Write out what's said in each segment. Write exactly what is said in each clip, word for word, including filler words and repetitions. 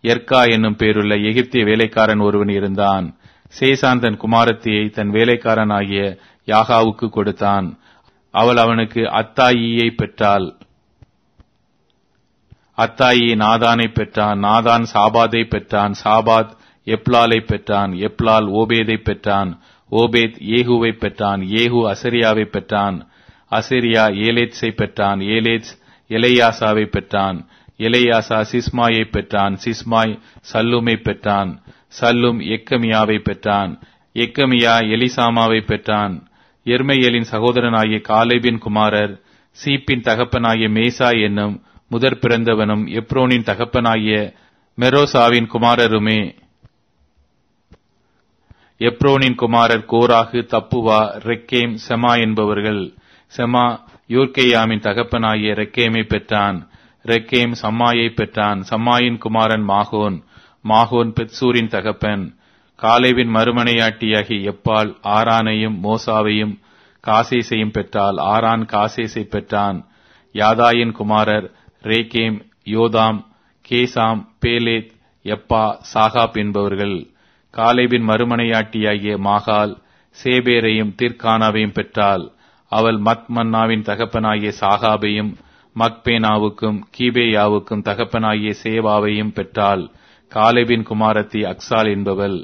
எர்கா என்னும் பேருள்ள எகிப்திய வேலைக்காரன் ஒருவன் இருந்தான். சேசான் தன் குமாரத்தியை தன் வேலைக்காரனாகிய யாகாவுக்கு கொடுத்தான். அவள் அவனுக்கு அத்தாயியை பெற்றாள். அத்தாயி நாதானை பெற்றான். நாதான் சாபாதை பெற்றான். சாபாத் எப்லாலை பெற்றான். எப்லால் ஓபேதை பெற்றான். ஓபேத் ஏகுவை பெற்றான். ஏகு அசரியாவை பெற்றான். அசரியா ஏலேத்ஸை பெற்றான். ஏலேத்ஸ் எலையாசாவை பெற்றான். எலையாசா சிஸ்மாயை பெற்றான். சிஸ்மாய் சல்லுமை பெற்றான். சல்லும் எக்கமியாவை பெற்றான். எக்கமியா எலிசாமாவை பெற்றான். எர்மையேலின் சகோதரனாகிய காலேபின் குமாரர் சீப்பின் தகப்பனாகிய மேசா என்னும் முதற் பிறந்தவனும் எப்ரோனின் தகப்பனாகிய மெரோசாவின் குமாரருமே. எப்ரோனின் குமாரர் கோராகு, தப்புவா, ரெக்கேம், செமா என்பவர்கள். செமா யோர்கேயாமின் தகப்பனாகிய ரெக்கேமை பெற்றான். ரெக்கேம் சம்மாயை பெற்றான். சம்மாயின் குமாரன் மாகோன். மாகோன் பெத்சூரின் தகப்பன். காலேவின் மறுமனையாட்டியாகிய எப்பால் ஆரானையும் மோசாவையும் காசேசையும் பெற்றால். ஆரான் காசேசை பெற்றான். யாதாயின் குமாரர் ரேகேம், யோதாம், கேசாம், பேலேத், எப்பா, சாகாப் என்பவர்கள். காலேபின் மறுமனையாட்டியாகிய மாகால் சேபேரையும் தீர்க்கானாவையும் பெற்றாள். அவள் மத்மன்னாவின் தகப்பனாகிய சாகாபையும் மக்பேனாவுக்கும் கீபேயாவுக்கும் தகப்பனாகிய சேவாவையும் பெற்றாள். காலேபின் குமாரத்தி அக்சால் என்பவள்.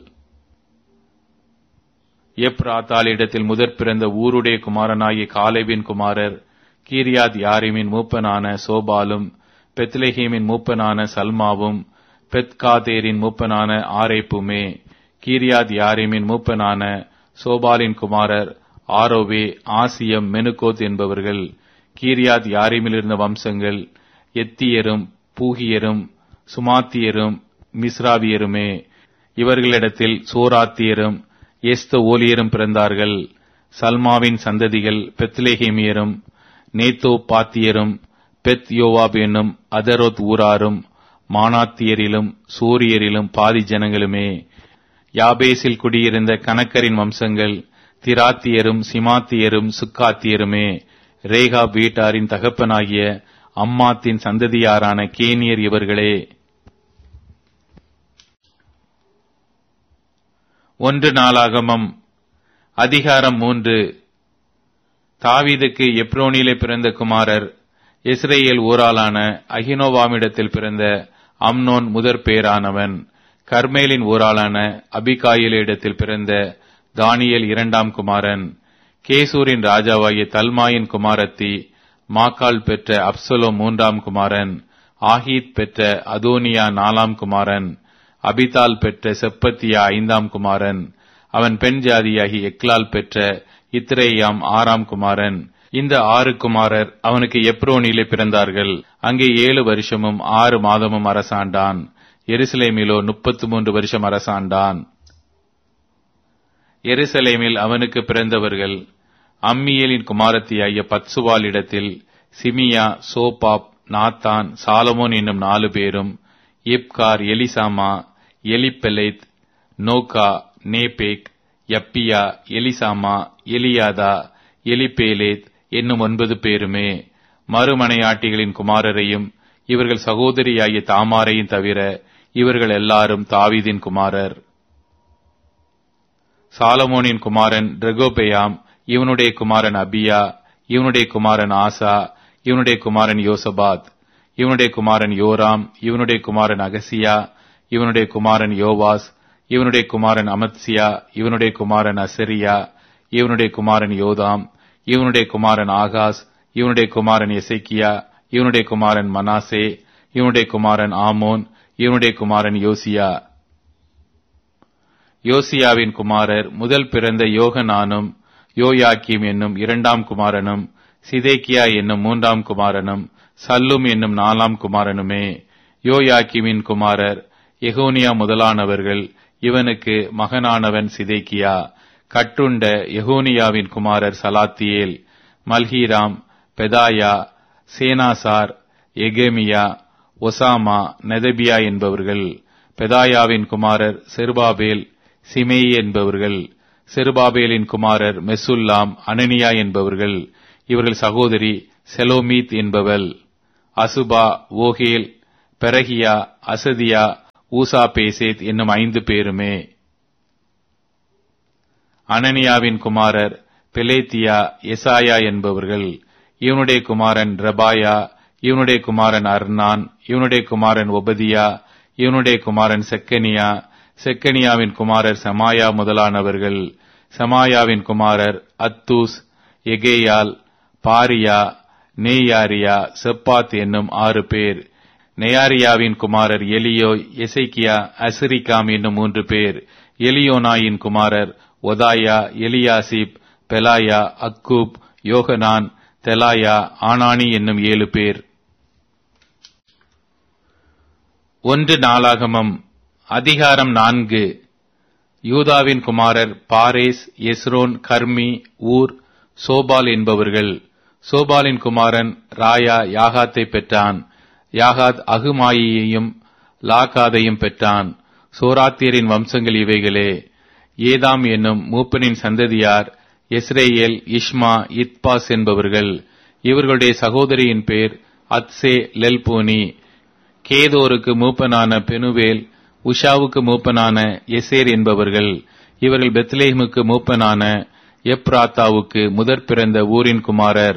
எப்ராத்தாள் இடத்தில் முதற் பிறந்த ஊருடைய குமாரனாகிய காலேபின் குமாரர் கீரியாத் யாரிமின் மூப்பனான சோபாலும் பெத்லெஹேமின் மூப்பனான சல்மாவும் பெத்காதேரின் மூப்பனான ஆரேப்புமே. கீரியாத் யாரிமின் மூப்பனான சோபாலின் குமாரர் ஆரோவே, ஆசியம், மெனுகோத் என்பவர்கள். கீரியாத் யாரிமிலிருந்த வம்சங்கள் எத்தியரும் பூகியரும் சுமாத்தியரும் மிஸ்ராவியருமே. இவர்களிடத்தில் சோராத்தியரும் எஸ்த ஓலியரும் பிறந்தார்கள். சல்மாவின் சந்ததிகள் பெத்லெஹேமியரும் நேத்தோ பாத்தியரும் பெத் யோவாப் என்னும் அதரோத் ஊராரும் மானாத்தியரிலும் சூரியரிலும் பாதி ஜனங்களுமே. யாபேசில் குடியிருந்த கணக்கரின் வம்சங்கள் திராத்தியரும் சிமாத்தியரும் சுக்காத்தியருமே. ரேகாப் வீட்டாரின் தகப்பனாகிய அம்மாத்தின் சந்ததியாரான கேனியர் இவர்களே. ஒன்று நாளாகமம் அதிகாரம் மூன்று. தாவீதுக்கு எப்ரோனிலே பிறந்த குமாரர் இஸ்ரேல் ஊராளான அகினோவாமிடத்தில் பிறந்த அம்னோன் முதற் பேரானவன். கர்மேலின் ஊராளான அபிகாயிலிடத்தில் பிறந்த தானியேல் இரண்டாம் குமாரன். கேசூரின் ராஜாவாகிய தல்மாயின் குமாரத்தி மாக்கால் பெற்ற அப்சலோம் மூன்றாம் குமாரன். ஆஹீத் பெற்ற அதோனியா நாலாம் குமாரன். அபிதால் பெற்ற செப்பத்தியா ஐந்தாம் குமாரன். அவன் பெண் ஜாதியாகி எக்லால் பெற்ற இத்ரேயாம் ஆறாம் குமாரன். இந்த ஆறு குமாரர் அவனுக்கு எப்ரோனிலே பிறந்தார்கள். அங்கே ஏழு வருஷமும் ஆறு மாதமும் அரசாண்டான். எருசலேமிலோ முப்பத்து மூன்று வருஷம் அரசாண்டான். எருசலேமில் அவனுக்கு பிறந்தவர்கள் அம்மியேலின் குமாரத்தியாகிய பத்சுவால் இடத்தில் சிமியா, சோபாப், நாத்தான், சாலமோன் என்னும் நாலு பேரும். இப்கார், எலிசாமா, எலிப்பெலேத், நோகா, நேபேக், யப்பியா, எலிசாமா, எலியாதா, எலிபேலேத் என்னும் ஒன்பது பேருமே. மறுமனையாட்டிகளின் குமாரரையும் இவர்கள் சகோதரியாகிய தாமாரையும் தவிர இவர்கள் எல்லாரும் தாவீதின் குமாரர். சாலமோனின் குமாரன் ரெகோபெயாம், இவனுடைய குமாரன் அபியா, இவனுடைய குமாரன் ஆசா, இவனுடைய குமாரன் யோசபாத், இவனுடைய குமாரன் யோராம், இவனுடைய குமாரன் அகசியா, இவனுடைய குமாரன் யோவாஸ், இவனுடைய குமாரன் அமத்சியா, இவனுடைய குமாரன் அசரியா, இவனுடைய குமாரன் யோதாம், இவனுடைய குமாரன் ஆகாஸ், இவனுடைய குமாரன் எசேக்கியா, இவனுடைய குமாரன் மனாசே, இவனுடைய குமாரன் ஆமோன், இவனுடைய குமாரன் யோசியா. யோசியாவின் குமாரர் முதல் பிறந்த யோகனானும் யோயாக்கீம் என்னும் இரண்டாம் குமாரனும் சிதேக்கியா என்னும் மூன்றாம் குமாரனும் சல்லும் என்னும் நாலாம் குமாரனுமே. யோயாக்கீமின் குமாரர் எகோனியா முதலானவர்கள். இவனுக்கு மகனானவன் சிதேக்கியா. கட்டுண்ட எகோனியாவின் குமாரர் சலாத்தியேல், மல்ஹீராம், பெதாயா, சேனாசார், எகேமியா, ஒசாமா, நெதபியா என்பவர்கள். பெதாயாவின் குமாரர் செருபாபேல், சிமேயி என்பவர்கள். செருபாபேலின் குமாரர் மெசுல்லாம், அனனியா என்பவர்கள். இவர்கள் சகோதரி செலோமீத் என்பவள். அசுபா, ஓகேல், பெரகியா, அசதியா, ஊசா பேசேத் என்னும் ஐந்து பேருமே. அனனியாவின் குமாரர் பெலேத்தியா, எசாயா என்பவர்கள். இவனுடைய குமாரன் ரபாயா, இவனுடைய குமாரன் அர்னான், இவனுடைய குமாரன் ஒபதியா, இவனுடைய குமாரன் செக்கனியா, செக்கனியாவின் குமாரர் சமாயா முதலானவர்கள். சமாயாவின் குமாரர் அத்தூஸ், எகேயால், பாரியா, நேயாரியா, செப்பாத் என்னும் ஆறு பேர். நெயாரியாவின் குமாரர் எலியோய், எசைக்கியா, அசிரிகாம் என்னும் மூன்று பேர். எலியோனாயின் குமாரர் ஒதாயா, எலியாசிப், பெலாயா, அக்கூப், யோகனான், தெலாயா, ஆனானி என்னும் ஏழு பேர். ஒன்று நாளாகமம் அதிகாரம் நான்கு. யூதாவின் குமாரர் பாரேஸ், எஸ்ரோன், கர்மி, ஊர், சோபால் என்பவர்கள். சோபாலின் குமாரன் ராயா யாகாத்தை பெற்றான். யாகாத் அகுமாயியையும் லாகாதையும் பெற்றான். சோராத்தியரின் வம்சங்கள் இவைகளே. ஏதாம் என்னும் மூப்பனின் சந்ததியார் எஸ்ரேயேல், இஷ்மா, இத்பாஸ் என்பவர்கள். இவர்களுடைய சகோதரியின் பேர் அத்சே லெல்போனி. கேதோருக்கு மூப்பனான பெனுவேல், உஷாவுக்கு மூப்பனான எசேர் என்பவர்கள். இவர்கள் பெத்லேஹமுக்கு மூப்பனான எப்ராத்தாவுக்கு முதற் பிறந்த ஊரின் குமாரர்.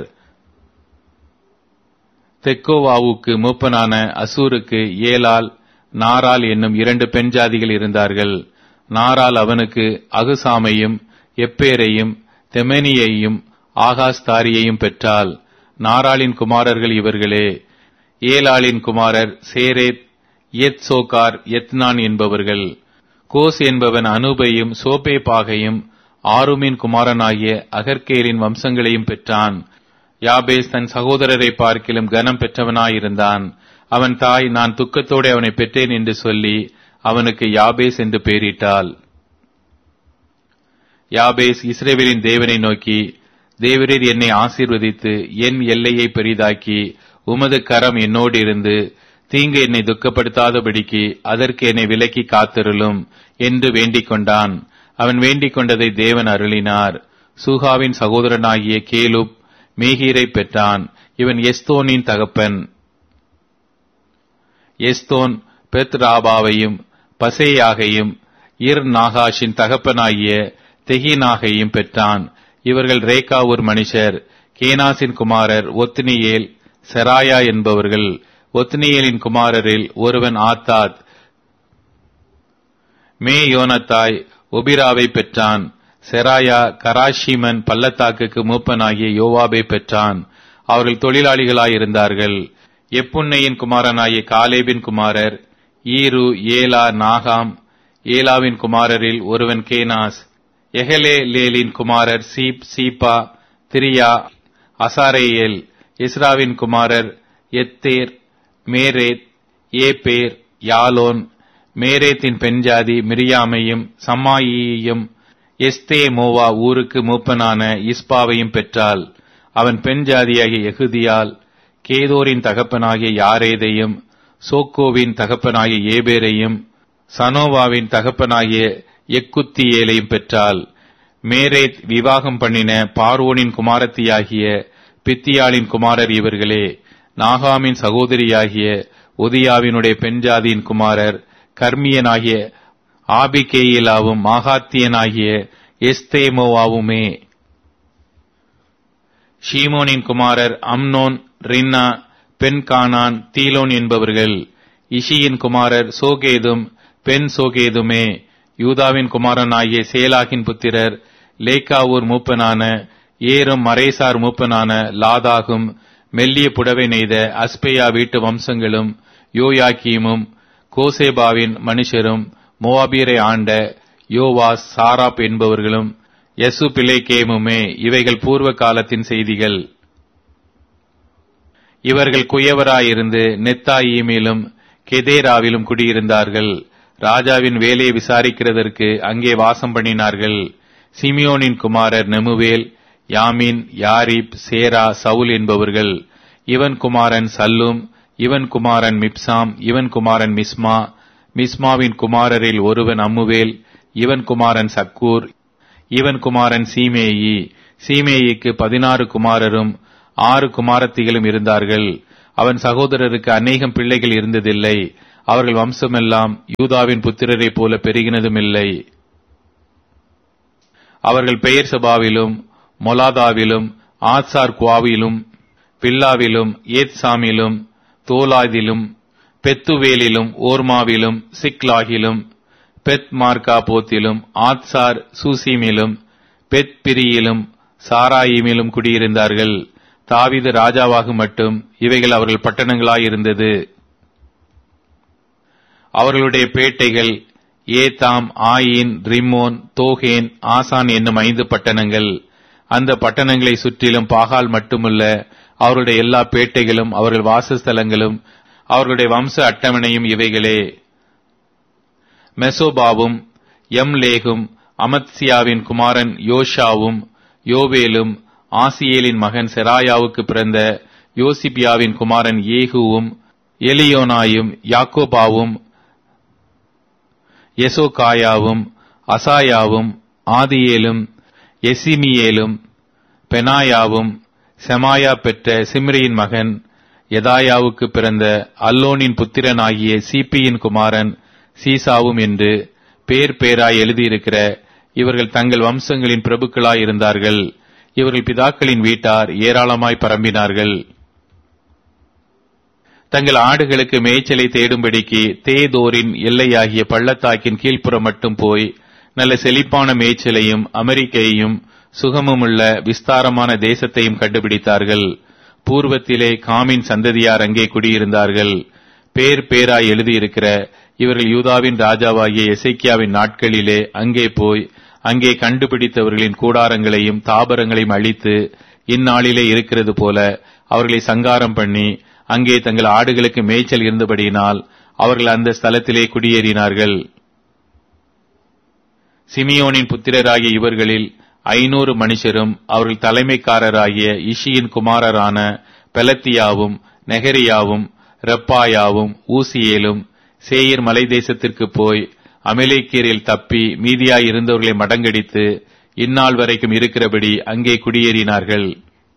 தெக்கோவாவுக்கு மூப்பனான அசூருக்கு ஏலால், நாரால் என்னும் இரண்டு பெண் ஜாதிகள் இருந்தார்கள். நாரால் அவனுக்கு அகுசாமையும் எப்பேரையும் தெமெனியையும் ஆகாஸ்தாரியையும் பெற்றாள். நாராளின் குமாரர்கள் இவர்களே. ஏலாளின் குமாரர் சேரேத், எத்சோகார், எத்னான் என்பவர்கள். கோஸ் என்பவன் அனூபையும் சோபேபாகையும் ஆருமின் குமாரனாகிய அகர்கேலின் வம்சங்களையும் பெற்றான். யாபேஸ் தன் சகோதரரை பார்க்கிலும் கனம் பெற்றவனாயிருந்தான். அவன் தாய், நான் துக்கத்தோடு அவனை பெற்றேன் என்று சொல்லி அவனுக்கு யாபேஸ் என்று பெயரிட்டாள். யாபேஸ் இஸ்ரவேலின் தேவனை நோக்கி, தேவரீர் என்னை ஆசீர்வதித்து என் எல்லையை பெரிதாக்கி உமது கரம் என்னோடு இருந்து தீங்கு என்னை துக்கப்படுத்தாதபடிக்கு அதற்கு என்னை விலக்கி காத்திருளும் என்று வேண்டிக் கொண்டான். அவன் வேண்டிக் கொண்டதை தேவன் அருளினார். சூகாவின் சகோதரனாகிய கேலுப் மேகீரை பெற்றான். இவன் எஸ்தோனின் தகப்பன். எஸ்தோன் பெத்ராபாவையும் பசேயாகையும் இர் நாகாஷின் தகப்பனாகிய தெஹினாகையும் பெற்றான். இவர்கள் ரேகாவூர் மனுஷர். கேனாசின் குமாரர் ஒத்னியேல், செராயா என்பவர்கள். ஒத்னியேலின் குமாரரில் ஒருவன் ஆத்தாத். மே யோனத்தாய் ஒபிராவை பெற்றான். செராயா கராஷிமன் பள்ளத்தாக்குக்கு மூப்பனாகிய யோவாபை பெற்றான். அவர்கள் தொழிலாளிகளாயிருந்தார்கள். எப்புன்னையின் குமாரனாகிய காலேபின் குமாரர் ஈரு, ஏலா, நாகாம். ஏலாவின் குமாரரில் ஒருவன் கேனாஸ். எஹலேலேலின் குமாரர் சீப், சீப்பா, திரியா, அசாரேயேல். இஸ்ராவின் குமாரர் எத்தேர், மேரேத், ஏபேர், யாலோன். மேரேத்தின் பெண்ஜாதி மிரியாமையும் சம்மாயியையும் எஸ்தேமோவா ஊருக்கு மூப்பனான இஸ்பாவையும் பெற்றாள். அவன் பெண்ஜாதியாகிய எகுதியால் கேதோரின் தகப்பனாகிய யாரேதையும், சோக்கோவின் தகப்பனாகிய ஏபேரையும், சனோவாவின் தகப்பனாகிய எக்குத்தியேலையும் பெற்றாள். மேரேத் விவாகம் பண்ணின பார்வோனின் குமாரத்தியாகிய பித்தியாளின் குமாரர் இவர்களே. நாகாமின் சகோதரியாகிய ஒதியாவினுடைய பெண்ஜாதியின் குமாரர் கர்மியனாகிய ஆபிகேயிலாவும் மாகாத்தியனாகிய எஸ்தேமோவாவுமே. ஷீமோனின் குமாரர் அம்னோன், ரின்னா, பெண்கானான், தீலோன் என்பவர்கள். இஷியின் குமாரர் சோகேதும் பெண் சோகேதுமே. யூதாவின் குமாரனாகிய சேலாகின் புத்திரர் லேக்காவூர் மூப்பனான ஏரும் மரேசார் மூப்பனான லாதாகும் மெல்லிய புடவை நெய்த அஸ்பேயா வீட்டு வம்சங்களும் யோயாக்கீமும் கோசேபாவின் மனுஷரும் மோவாபியரை ஆண்ட யோவாஸ், சாராப் என்பவர்களும் யசு பிலேகேமுமே. இவைகள் பூர்வ காலத்தின் செய்திகள். இவர்கள் குயவராயிருந்து நெத்தாயீமிலும் கெதேராவிலும் குடியிருந்தார்கள். ராஜாவின் வேலையை விசாரிக்கிறதற்கு அங்கே வாசம் பண்ணினார்கள். சிமியோனின் குமாரர் நெமுவேல், யாமின், யாரிப், சேரா, சவுல் என்பவர்கள். இவன் குமாரன் சல்லும், இவன் குமாரன் மிப்சாம், இவன் குமாரன் மிஸ்மா. மிஸ்மாவின் குமாரரில் ஒருவன் அம்முவேல், இவன் குமாரன் சக்கூர், இவன் குமாரன் சீமேயி. சீமேயிக்கு பதினாறு குமாரரும் ஆறு குமாரத்திகளும் இருந்தார்கள். அவன் சகோதரருக்கு அநேகம் பிள்ளைகள் இருந்ததில்லை. அவர்கள் வம்சமெல்லாம் யூதாவின் புத்திரரைப் போல பெருகினதுமில்லை. அவர்கள் பெயர் சபாவிலும் மொலாதாவிலும் ஆத்சார் குவாவிலும் பில்லாவிலும் ஏத்சாமிலும் தோலாதிலும் பெத்துவேலிலும் ஓர்மாவிலும் சிக்லாகிலும் பெத் மார்க்கா போத்திலும் ஆத்சார் சூசிமிலும் பெத் பிரியிலும் சாராயிமிலும் குடியிருந்தார்கள். தாவீது ராஜாவாக மட்டும் இவைகள் அவர்கள் பட்டணங்களாயிருந்தது. அவர்களுடைய பேட்டைகள் ஏதாம், ஆயின், ரிம்மோன், தோகேன், ஆசான் என்னும் ஐந்து பட்டணங்கள். அந்த பட்டணங்களை சுற்றிலும் பாகால் மட்டுமல்ல, அவருடைய எல்லா பேட்டைகளும் அவர்கள் வாசஸ்தலங்களும் அவர்களுடைய வம்ச அட்டவணையும் இவைகளே. மெசோபாவும் எம்லேகும் அமத்சியாவின் குமாரன் யோஷாவும் யோவேலும் ஆசியேலின் மகன் செராயாவுக்கு பிறந்த யோசிபியாவின் குமாரன் ஏகுவும் எலியோனாயும் யாக்கோபாவும் எசோகாயாவும் அசாயாவும் ஆதியேலும் எசிமியேலும் பெனாயாவும் செமாயா பெற்ற சிம்ரியின் மகன் எதாயாவுக்கு பிறந்த அல்லோனின் புத்திரனாகிய சீப்பியின் குமாரன் சீசாவும் என்று பேர் பேராய் எழுதியிருக்கிற இவர்கள் தங்கள் வம்சங்களின் பிரபுக்களாய் இருந்தார்கள். இவர்கள் பிதாக்களின் வீட்டார் ஏராளமாய் பரம்பினார்கள். தங்கள் ஆடுகளுக்கு மேய்ச்சலை தேடும்படிக்கு தேதோரின் எல்லையாகிய பள்ளத்தாக்கின் கீழ்ப்புறம் மட்டும் போய் நல்ல செழிப்பான மேய்ச்சலையும் அமெரிக்கையும் சுகமுமுள்ள விஸ்தாரமான தேசத்தையும் கண்டுபிடித்தார்கள். பூர்வத்திலே காமின் சந்ததியார் அங்கே குடியிருந்தார்கள். பேர் பேராய் எழுதியிருக்கிற இவர்கள் யூதாவின் ராஜாவாகிய எசேக்கியாவின் நாட்களிலே அங்கே போய் அங்கே கண்டுபிடித்தவர்களின் கூடாரங்களையும் தாபரங்களையும் அழித்து இந்நாளிலே இருக்கிறது போல அவர்களை சங்காரம் பண்ணி அங்கே தங்கள் ஆடுகளுக்கு மேய்ச்சல் இருந்தபடியினால் அவர்கள் அந்த ஸ்தலத்திலே குடியேறினார்கள். சிமியோனின் புத்திரராகிய இவர்களில் ஐநூறு மனுஷரும் அவர்கள் தலைமைக்காரராகிய இஷியின் குமாரரான பெலத்தியாவும் நெகரியாவும் ரெப்பாயாவும் ஊசியேலும் சேயீர் மலை தேசத்திற்கு போய் அமலேக்கியரில் தப்பி மீதியாய் இருந்தவர்களை மடங்கடித்து இந்நாள் வரைக்கும் இருக்கிறபடி அங்கே குடியேறினார்கள்.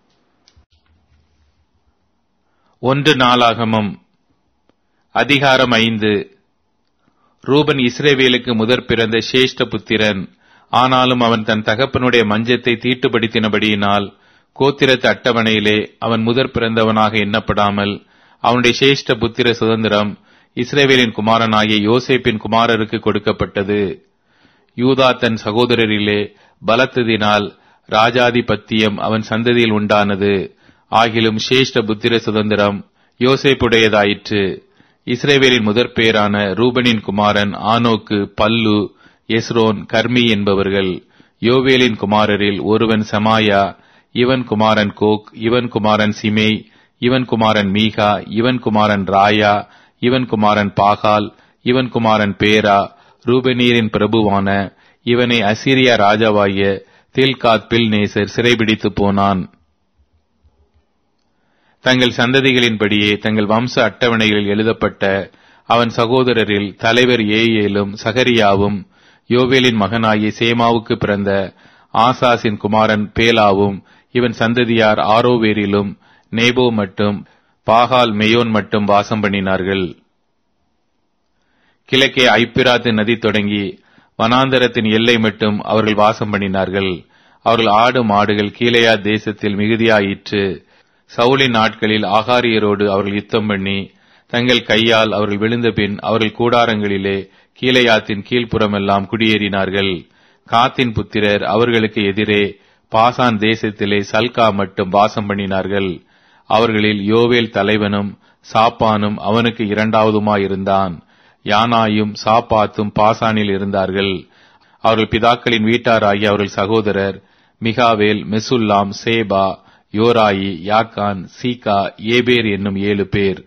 ஒன்று நாளாகமம் அதிகாரம் ஐந்து. ரூபன் இஸ்ரவேலுக்கு முதற் பிறந்த சேஷ்ட புத்திரன். ஆனாலும் அவன் தன் தகப்பனுடைய மஞ்சத்தை தீட்டுப்படுத்தினபடியினால் கோத்திரத்து அட்டவணையிலே அவன் முதற் பிறந்தவனாக எண்ணப்படாமல் அவனுடைய சேஷ்ட புத்திர சுதந்திரம் இஸ்ரவேலின் குமாரனாகிய யோசேப்பின் குமாரருக்கு கொடுக்கப்பட்டது. யூதா தன் சகோதரரிலே பலத்ததினால் ராஜாதிபத்தியம் அவன் சந்ததியில் உண்டானது. ஆகிலும் சேஷ்ட புத்திர சுதந்திரம் யோசேப்புடையதாயிற்று. இஸ்ரவேலின் முதற் பேரான ரூபனின் குமாரன் ஆனோக்கு, பல்லு, எஸ்ரோன், கர்மி என்பவர்கள். யோவேலின் குமாரரில் ஒருவன் செமாயா, இவன் குமாரன் கோக், இவன் குமாரன் சிமே, இவன் குமாரன் மீகா, இவன் குமாரன் ராயா, இவன் குமாரன் பாகால், இவன் குமாரன் பேரா. ரூபனீரின் பிரபுவான இவனை அசீரியா ராஜாவாகிய தில்காத் பில்நேசர் சிறைபிடித்து போனான். தங்கள் சந்ததிகளின்படியே தங்கள் வம்ச அட்டவணைகளில் எழுதப்பட்ட அவன் சகோதரரில் தலைவர் ஏயேலும் சகரியாவும் யோவேலின் மகனாகிய சேமாவுக்கு பிறந்த ஆசாசின் குமாரன் பேலாவும் இவன் சந்ததியார் ஆரோவேரிலும் நேபோ மட்டும் பாகால் மெயோன் மட்டும் வாசம் பண்ணினார்கள். கிழக்கே ஐப்பிராத்து நதி தொடங்கி வனாந்தரத்தின் எல்லை மட்டும் அவர்கள் வாசம் பண்ணினார்கள். அவர்கள் ஆடு மாடுகள் கீலேயா தேசத்தில் மிகுதியாயிற்று. சவுலின் நாட்களில் ஆகாரியரோடு அவர்கள் யுத்தம் பண்ணி தங்கள் கையால் அவர்கள் விழுந்த பின் அவர்கள் கூடாரங்களிலே கீலேயாத்தின் கீழ்ப்புறமெல்லாம் குடியேறினார்கள். காத்தின் புத்திரர் அவர்களுக்கு எதிரே பாசான் தேசத்திலே சல்கா மட்டும் வாசம் பண்ணினார்கள். அவர்களில் யோவேல் தலைவனும் சாப்பானும் அவனுக்கு இரண்டாவதுமாயிருந்தான். யானாயும் சாப்பாத்தும் பாசானில் இருந்தார்கள். அவர்கள் பிதாக்களின் வீட்டாராகிய அவர்கள் சகோதரர் மிகாவேல், மெசுல்லாம், சேபா, யோராயி, யாக்கான், சீகா, ஏபேர் என்னும் ஏழு பேர்.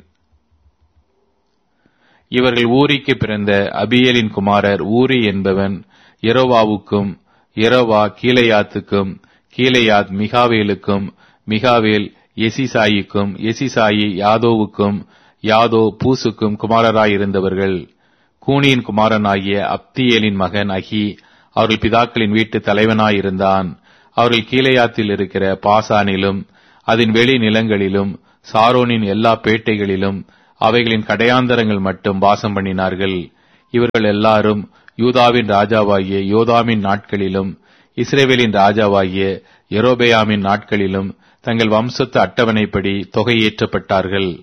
இவர்கள் ஊரிக்கு பிறந்த அபியலின் குமாரர். ஊரி என்பவன் எரோவாவுக்கும், எரோவா கீலேயாத்துக்கும், கீலேயாத் மிகாவேலுக்கும், மிகாவேல் எசிசாயிக்கும், எசிசாயி யாதோவுக்கும், யாதோ பூசுக்கும் குமாரராயிருந்தவர்கள். கூனியின் குமாரனாகிய அப்தியேலின் மகன் அகி அவர்கள் பிதாக்களின் வீட்டு தலைவனாயிருந்தான். அவர்கள் கீலேயாத்தில் இருக்கிற பாசானிலும் அதன் வெளி நிலங்களிலும் சாரோனின் எல்லா பேட்டைகளிலும் அவைகளின் கடையாந்தரங்கள் மட்டும் வாசம் பண்ணினார்கள். இவர்கள் எல்லாரும் யூதாவின் ராஜாவாகிய யோதாமின் நாட்களிலும் இஸ்ரவேலின் ராஜாவாகிய யெரொபெயாமின் நாட்களிலும் தங்கள் வம்சத்து அட்டவணைப்படி தொகையேற்றப்பட்டார்கள்.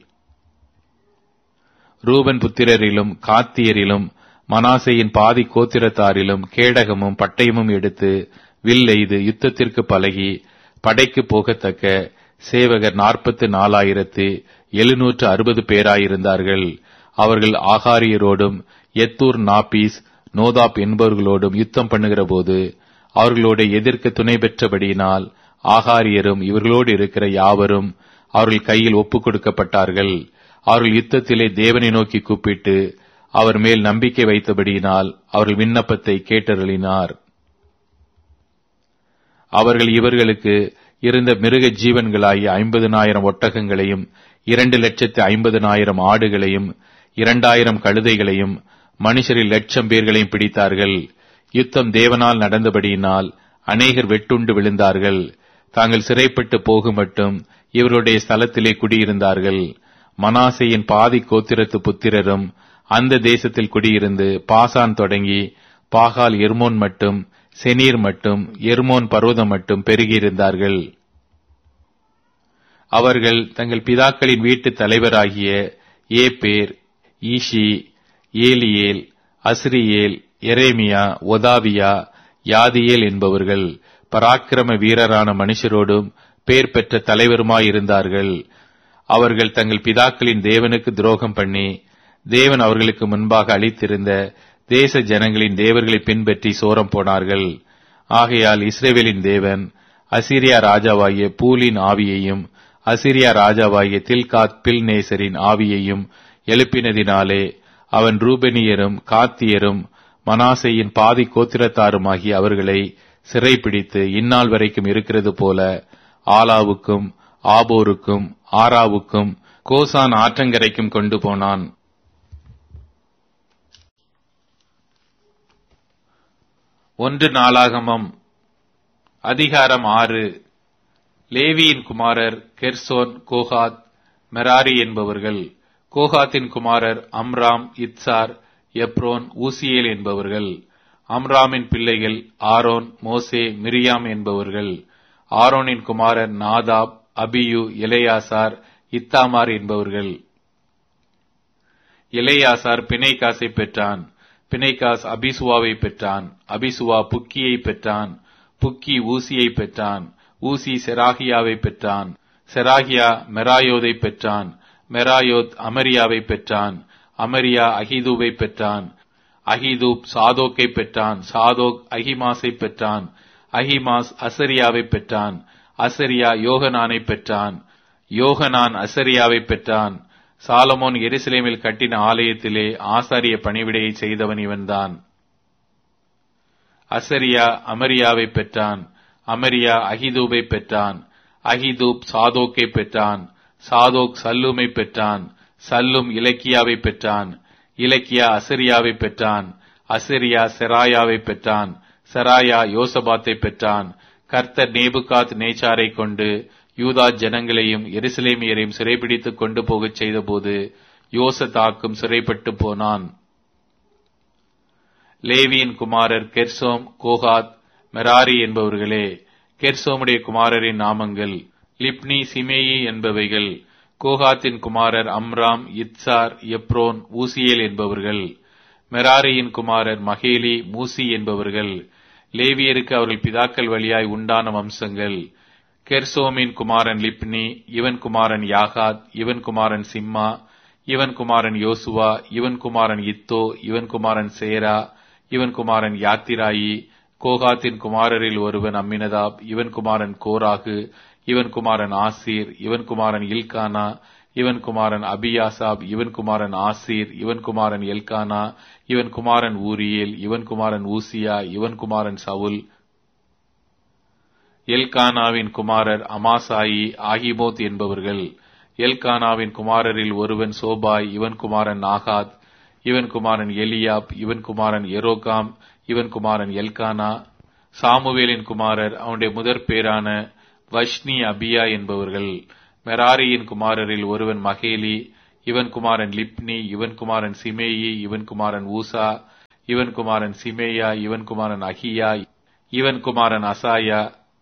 ரூபன் புத்திரரிலும் காத்தியரிலும் மனாசேயின் பாதி கோத்திரத்தாரிலும் கேடகமும் பட்டயமும் எடுத்து வில் எய்து யுத்தத்திற்கு பழகி படைக்கு போகத்தக்க சேவகர் நாற்பத்து நாலாயிரத்து எழுநூற்று அறுபது பேராயிருந்தார்கள். அவர்கள் ஆகாரியரோடும் எத்தூர் நாபீஸ் நோதாப் என்பவர்களோடும் யுத்தம் பண்ணுகிற போது அவர்களோட எதிர்க்க துணை பெற்றபடியினால் ஆகாரியரும் இவர்களோடு இருக்கிற யாவரும் அவர்கள் கையில் ஒப்புக் கொடுக்கப்பட்டார்கள். அவர்கள் யுத்தத்திலே தேவனை நோக்கி கூப்பிட்டு அவர் மேல் நம்பிக்கை வைத்தபடியினால் அவர்கள் விண்ணப்பத்தை கேட்டருளினார். அவர்கள் இவர்களுக்கு இருந்த மிருக ஜீவன்களாகிய ஐம்பதனாயிரம் ஒட்டகங்களையும் இரண்டு லட்சத்து ஐம்பதனாயிரம் ஆடுகளையும் இரண்டாயிரம் கழுதைகளையும் மனுஷரில் லட்சம் பேர்களையும் பிடித்தார்கள். யுத்தம் தேவனால் நடந்தபடியினால் அநேகர் வெட்டுண்டு விழுந்தார்கள். தாங்கள் சிறைப்பட்டு போகும் மட்டும் இவருடைய ஸ்தலத்திலே குடியிருந்தார்கள். மனாசேயின் பாதி கோத்திரத்து புத்திரரும் அந்த தேசத்தில் குடியிருந்து பாசான் தொடங்கி பாகால் எர்மோன் மட்டும் செனீர் மட்டும் எர்மோன் பர்வதம் மட்டும் பெருகியிருந்தார்கள். அவர்கள் தங்கள் பிதாக்களின் வீட்டு தலைவராகிய ஏபேர், ஈஷி, ஏலியேல், அஸ்ரியேல், எரேமியா, ஒதாவியா, யாதியேல் என்பவர்கள் பராக்கிரம வீரரான மனுஷரோடும் பேர் பெற்ற தலைவருமாயிருந்தார்கள். அவர்கள் தங்கள் பிதாக்களின் தேவனுக்கு துரோகம் பண்ணி தேவன் அவர்களுக்கு முன்பாக அளித்திருந்த தேச ஜனங்களின் தேவர்களை பின்பற்றி சோரம் போனார்கள். ஆகையால் இஸ்ரவேலின் தேவன் அசீரியா ராஜாவாகிய பூலின் ஆவியையும் அசீரியா ராஜாவாகிய தில்காத் பில்நேசரின் ஆவியையும் எழுப்பினதினாலே அவன் ரூபெனியரும் காத்தியரும் மனாசேயின் பாதி கோத்திரத்தாருமாகிய அவர்களை சிறைப்பிடித்து இந்நாள் வரைக்கும் இருக்கிறது போல ஆலாவுக்கும் ஆபோருக்கும் ஆராவுக்கும் கோசான் ஆற்றங்கரைக்கும் கொண்டு போனான். ஒன்று நாளாகமம் அதிகாரம் ஆறு. லேவியின் குமாரர் கெர்சோன், கோகாத், மெராரி என்பவர்கள். கோகாத்தின் குமாரர் அம்ராம், இத்சார், எப்ரோன், ஊசியேல் என்பவர்கள். அம்ராமின் பிள்ளைகள் ஆரோன், மோசே, மிரியாம் என்பவர்கள். ஆரோனின் குமாரர் நாதாப், அபியு, எலெயாசார், இத்தாமார் என்பவர்கள். எலெயாசார் பிணைகாசை பெற்றான். பிணைகாஸ் அபிசுவாவை பெற்றான். அபிசுவா புக்கியை பெற்றான். புக்கி ஊசியை பெற்றான். ஊசி செராகியாவை பெற்றான். செராகியா மெராயோதை பெற்றான். மெராயோத் அமரியாவை பெற்றான். அமரியா அகிதூவை பெற்றான். அகிதூப் சாதோக்கை பெற்றான். சாதோக் அகிமாஸை பெற்றான். அகிமாஸ் அசரியாவை பெற்றான். அசரியா யோகனானை பெற்றான். யோகனான் அசரியாவை பெற்றான். சாலமோன் எருசலேமில் கட்டின ஆலயத்திலே ஆசாரிய பணிவிடையை செய்தவன் இவன்தான். அசரியா அமரியாவை பெற்றான். அமரியா அகிதூபை பெற்றான். அகிதூப் சாதோக்கை பெற்றான். சாதோக் சல்லூமை பெற்றான். சல்லும் இலக்கியாவை பெற்றான். இலக்கியா அசரியாவை பெற்றான். அசரியா செராயாவை பெற்றான். செராயா யோசபாத்தை பெற்றான். கர்த்தர் நேபுகாத் நேச்சாரை கொண்டு யூதா ஜனங்களையும் எருசலேமியரையும் சிறைபிடித்துக் கொண்டு போகச் செய்தபோது யோசதாக்கும் சிறைப்பட்டு போனான். லேவியின் குமாரர் கெர்சோம், கோகாத், மெராரி என்பவர்களே. கெர்சோமுடைய குமாரரின் நாமங்கள் லிப்னி, சிமேயி என்பவைகள். கோகாத்தின் குமாரர் அம்ராம், இத்சார், எப்ரோன், ஊசியேல் என்பவர்கள். மெராரியின் குமாரர் மகேலி, மூசி என்பவர்கள். லேவியருக்கு அவர்கள் பிதாக்கள் வழியாய் உண்டான வம்சங்கள். கெர்சோமின் குமாரன் லிப்னி, இவன் குமாரன் யாகாத், இவன் குமாரன் சிம்மா, இவன் குமாரன் யோசுவா, இவன் குமாரன் இத்தோ, இவன் குமாரன் சேரா, இவன் குமாரன் யாத்திராயி. கோகாத்தின் குமாரரில் ஒருவன் அம்மினதாப், இவன் குமாரன் கோராகு, இவன் குமாரன் ஆசீர், இவன் குமாரன் இல்கானா, இவன் குமாரன் அபியாசாப், இவன் குமாரன் ஆசீர், இவன் குமாரன் எல்கானா, இவன் குமாரன் ஊரியேல், இவன் குமாரன் ஊசியா, இவன் குமாரன் சவுல். எல்கானாவின் குமாரர் அமாசாயி, ஆகிமோத் என்பவர்கள். எல்கானாவின் குமாரரில் ஒருவன் சோபாய், இவன் குமாரன் நாகாத், இவன் குமாரன் எலியாப், இவன் குமாரன் எரோகாம், இவன் குமாரன் எல்கானா. சாமுவேலின் குமாரர் அவனுடைய முதற் பேரான வஷ்னி, அபியா என்பவர்கள். மெராரியின் குமாரரில் ஒருவன் மகேலி, இவன் குமாரன் லிப்னி, இவன் குமாரன் சிமேயி, இவன் குமாரன் ஊசா, இவன் குமாரன் சிமேயா, இவன் குமாரன் அகியா, இவன் குமாரன் அசாயா.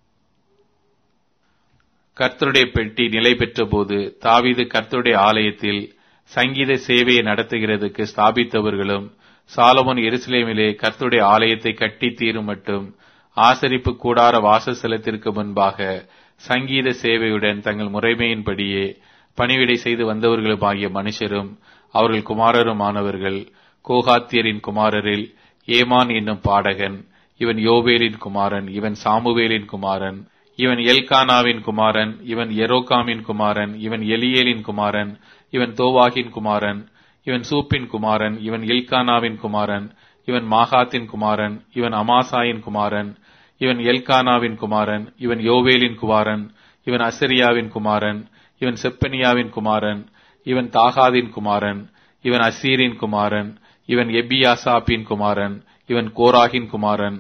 கர்த்தருடைய பெட்டி நிலை பெற்ற போது தாவீது கர்த்தருடைய ஆலயத்தில் சங்கீத சேவையை நடத்துகிறதுக்கு ஸ்தாபித்தவர்களும், சாலமோன் எருசலேமிலே கர்த்தருடைய ஆலயத்தை கட்டி தீரும் மட்டும் ஆசரிப்பு கூடார வாசஸ்தலத்திற்கு முன்பாக சங்கீத சேவையுடன் தங்கள் முறைமையின்படியே பணிவிடை செய்து வந்தவர்களுமாகிய மனுஷரும் அவர்கள் குமாரருமானவர்கள். கோகாத்தியரின் குமாரரில் ஏமான் என்னும் பாடகன், இவன் யோவேலின் குமாரன், இவன் சாமுவேலின் குமாரன், இவன் எல்கானாவின் குமாரன், இவன் எரோகாமின் குமாரன், இவன் எலியேலின் குமாரன், இவன் தோவாகின் குமாரன், இவன் சூப்பின் குமாரன், இவன் இல்கானாவின் குமாரன், இவன் மாகாத்தின் குமாரன், இவன் அமாசாயின் குமாரன், இவன் எல்கானாவின் குமாரன், இவன் யோவேலின் குமாரன், இவன் அசரியாவின் குமாரன், இவன் செப்பனியாவின் குமாரன், இவன் தாகாதின் குமாரன், இவன் அசீரின் குமாரன், இவன் எபியாசாப்பின் குமாரன், இவன் கோராகின் குமாரன்,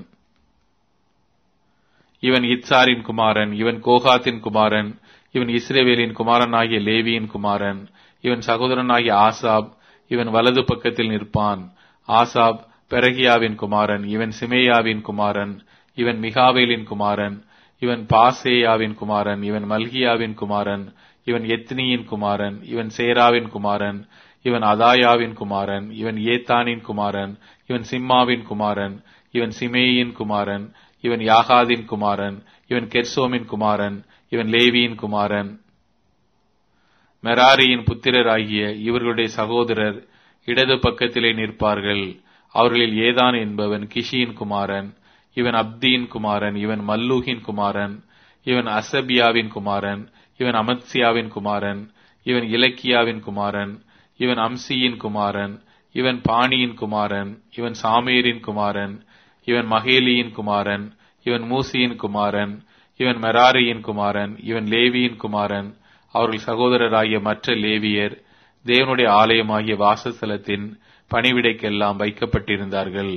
இவன் இத்சாரின் குமாரன், இவன் கோகாத்தின் குமாரன், இவன் இஸ்ரவேலின் குமாரனாகிய லேவியின் குமாரன், இவன் சகோதரனாகிய ஆசாப், இவன் வலது பக்கத்தில் நிற்பான். ஆசாப் பெரகியாவின் குமாரன், இவன் சிமேயாவின் குமாரன், இவன் மிகாவேலின் குமாரன், இவன் பாசேயாவின் குமாரன், இவன் மல்கியாவின் குமாரன், இவன் எத்னியின் குமாரன், இவன் சேராவின் குமாரன், இவன் அதாயாவின் குமாரன், இவன் ஏத்தானின் குமாரன், இவன் சிம்மாவின் குமாரன், இவன் சிமேயின் குமாரன், இவன் யாகாதின் குமாரன், இவன் கெர்சோமின் குமாரன், இவன் லேவியின் குமாரன். மெராரியின் புத்திரராகிய இவர்களுடைய சகோதரர் இடது பக்கத்திலே நிற்பார்கள். அவர்களில் ஏதான் என்பவன் கிஷியின் குமாரன், இவன் அப்தியின் குமாரன், இவன் மல்லூகின் குமாரன், இவன் அசபியாவின் குமாரன், இவன் அமத்சியாவின் குமாரன், இவன் இலக்கியாவின் குமாரன், இவன் அம்சியின் குமாரன், இவன் பாணியின் குமாரன், இவன் சாமேரின் குமாரன், இவன் மகேலியின் குமாரன், இவன் மூசியின் குமாரன், இவன் மெராரியின் குமாரன், இவன் லேவியின் குமாரன். அவர்கள் சகோதரராகிய மற்ற லேவியர் தேவனுடைய ஆலயமாகிய வாசஸ்தலத்தின் பணிவிடைக்கெல்லாம் வைக்கப்பட்டிருந்தார்கள்.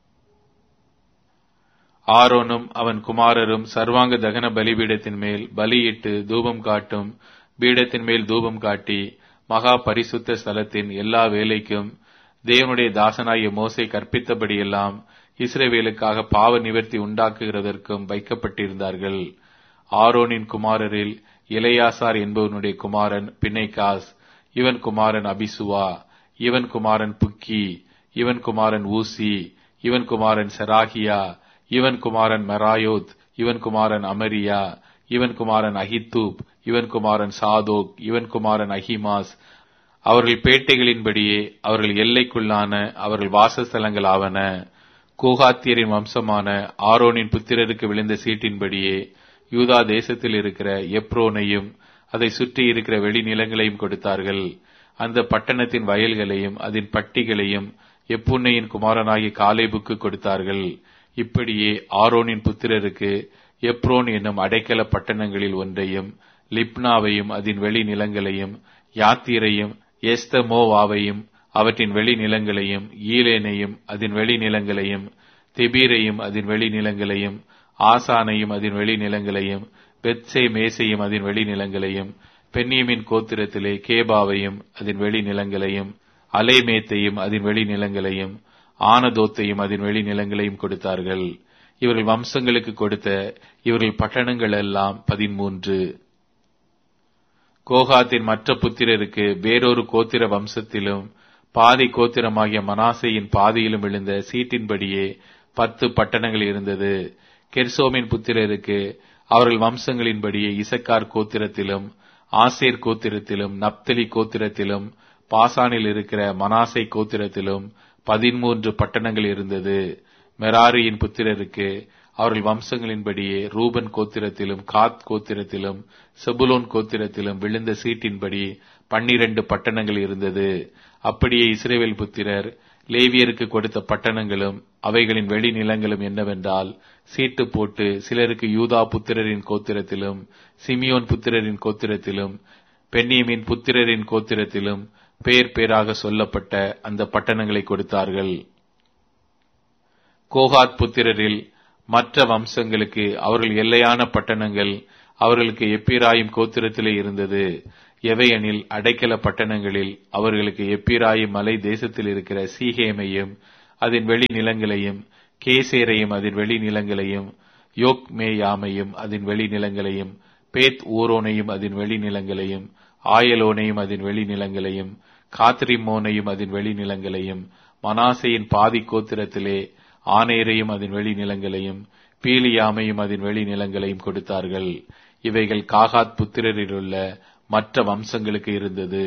ஆரோனும் அவன் குமாரரும் சர்வாங்க தகன பலிபீடத்தின் மேல் பலியிட்டு தூபம் காட்டும் பீடத்தின் மேல் தூபம் காட்டி மகா பரிசுத்த ஸ்தலத்தின் எல்லா வேலைக்கும் தேவனுடைய தாசனாகிய மோசே கற்பித்தபடியெல்லாம் இஸ்ரவேலுக்காக பாவ நிவர்த்தி உண்டாக்குகிறதற்கும் வைக்கப்பட்டிருந்தார்கள். ஆரோனின் குமாரரில் இளையாசார் என்பவனுடைய குமாரன் பிணைகாஸ், இவன் குமாரன் அபிசுவா, இவன் குமாரன் புக்கி, இவன் குமாரன் ஊசி, இவன் குமாரன் செராகியா, இவன் குமாரன் மெராயோத், இவன் குமாரன் அமரியா, இவன் குமாரன் அகித்தூப், இவன் குமாரன் சாதோக், இவன் குமாரன் அஹிமாஸ். அவர்கள் பேட்டைகளின்படியே அவர்கள் எல்லைக்குள்ளான அவர்கள் வாசஸ்தலங்கள் ஆவன. கோகாத்தியரின் வம்சமான ஆரோனின் புத்திரருக்கு விழுந்த சீட்டின்படியே யூதா தேசத்தில் இருக்கிற எப்ரோனையும் அதை சுற்றி இருக்கிற வெளிநிலங்களையும் கொடுத்தார்கள். அந்த பட்டணத்தின் வயல்களையும் அதன் பட்டிகளையும் எப்புன்னையின் குமாரனாகிய காலேபுக்கு கொடுத்தார்கள். இப்படியே ஆரோனின் புத்திரருக்கு எப்ரோன் என்னும் அடைக்கல பட்டணங்களில் ஒன்றையும், லிப்னாவையும் அதன் வெளி நிலங்களையும், யாத்தீரையும் எஸ்தமோவாவையும் அவற்றின் வெளி நிலங்களையும், ஈலேனையும் அதன் வெளி நிலங்களையும், தெபீரையும் அதன் வெளி நிலங்களையும், ஆசானையும் அதன் வெளி நிலங்களையும், பெத்சே மேசையும் அதன் வெளி நிலங்களையும், பென்னியமின் கோத்திரத்திலே கேபாவையும் அதன் வெளி நிலங்களையும், அலைமேத்தையும் அதன் வெளி நிலங்களையும், ஆனதோத்தையும் அதன் வெளி நிலங்களையும் கொடுத்தார்கள். இவர்கள் வம்சங்களுக்கு கொடுத்த இவர்கள் பட்டணங்கள் எல்லாம் பதிமூன்று. கோகாத்தின் மற்ற புத்திரருக்கு வேறொரு கோத்திர வம்சத்திலும் பாதி கோத்திரமாகிய மனாசையின் பாதியிலும் விழுந்த சீட்டின்படியே பத்து பட்டணங்கள் இருந்தது. கெர்சோமின் புத்திரருக்கு அவர்கள் வம்சங்களின்படியே இசக்கார் கோத்திரத்திலும், ஆசேர் கோத்திரத்திலும், நப்தலி கோத்திரத்திலும், பாசானில் இருக்கிற மனாசை கோத்திரத்திலும் பதிமூன்று பட்டணங்கள் இருந்தது. மெராரியின் புத்திரருக்கு அவர்கள் வம்சங்களின்படியே ரூபன் கோத்திரத்திலும், காத் கோத்திரத்திலும், செபுலோன் கோத்திரத்திலும் விழுந்த சீட்டின்படி பன்னிரண்டு பட்டணங்கள் இருந்தது. அப்படியே இஸ்ரவேல் புத்திரர் லேவியருக்கு கொடுத்த பட்டணங்களும் அவைகளின் வெளி நிலங்களும் என்னவென்றால், சீட்டு போட்டு சிலருக்கு யூதா புத்திரரின் கோத்திரத்திலும், சிமியோன் புத்திரரின் கோத்திரத்திலும், பென்னியமின் புத்திரரின் கோத்திரத்திலும் பேர் பேராக சொல்லப்பட்ட அந்த பட்டணங்களை கொடுத்தார்கள். கோகாத் புத்திரரில் மற்ற வம்சங்களுக்கு அவர்கள் எல்லையான பட்டணங்கள் அவர்களுக்கு எப்பிராயிம் கோத்திரத்திலே இருந்தது. எவையெனில் அடைக்கல பட்டணங்களில் அவர்களுக்கு எப்பிராயிம் மலை தேசத்தில் இருக்கிற சீகேமையும் அதன் வெளி நிலங்களையும், கேசேரையும் அதன் வெளி நிலங்களையும், யோக்மேயாமையும் அதன் வெளி நிலங்களையும், பேத் ஊரோனையும் அதன் வெளி நிலங்களையும், ஆயலோனையும் அதன் வெளி நிலங்களையும், காத்ரிமோனையும் அதன் வெளி நிலங்களையும், மனாசையின் பாதி கோத்திரத்திலே ஆனேரையும் அதன் வெளி நிலங்களையும், பீலியாமையும் அதன் வெளி நிலங்களையும் கொடுத்தார்கள். இவைகள் காகாத் புத்திரரிலுள்ள மற்ற வம்சங்களுக்கு இருந்தது.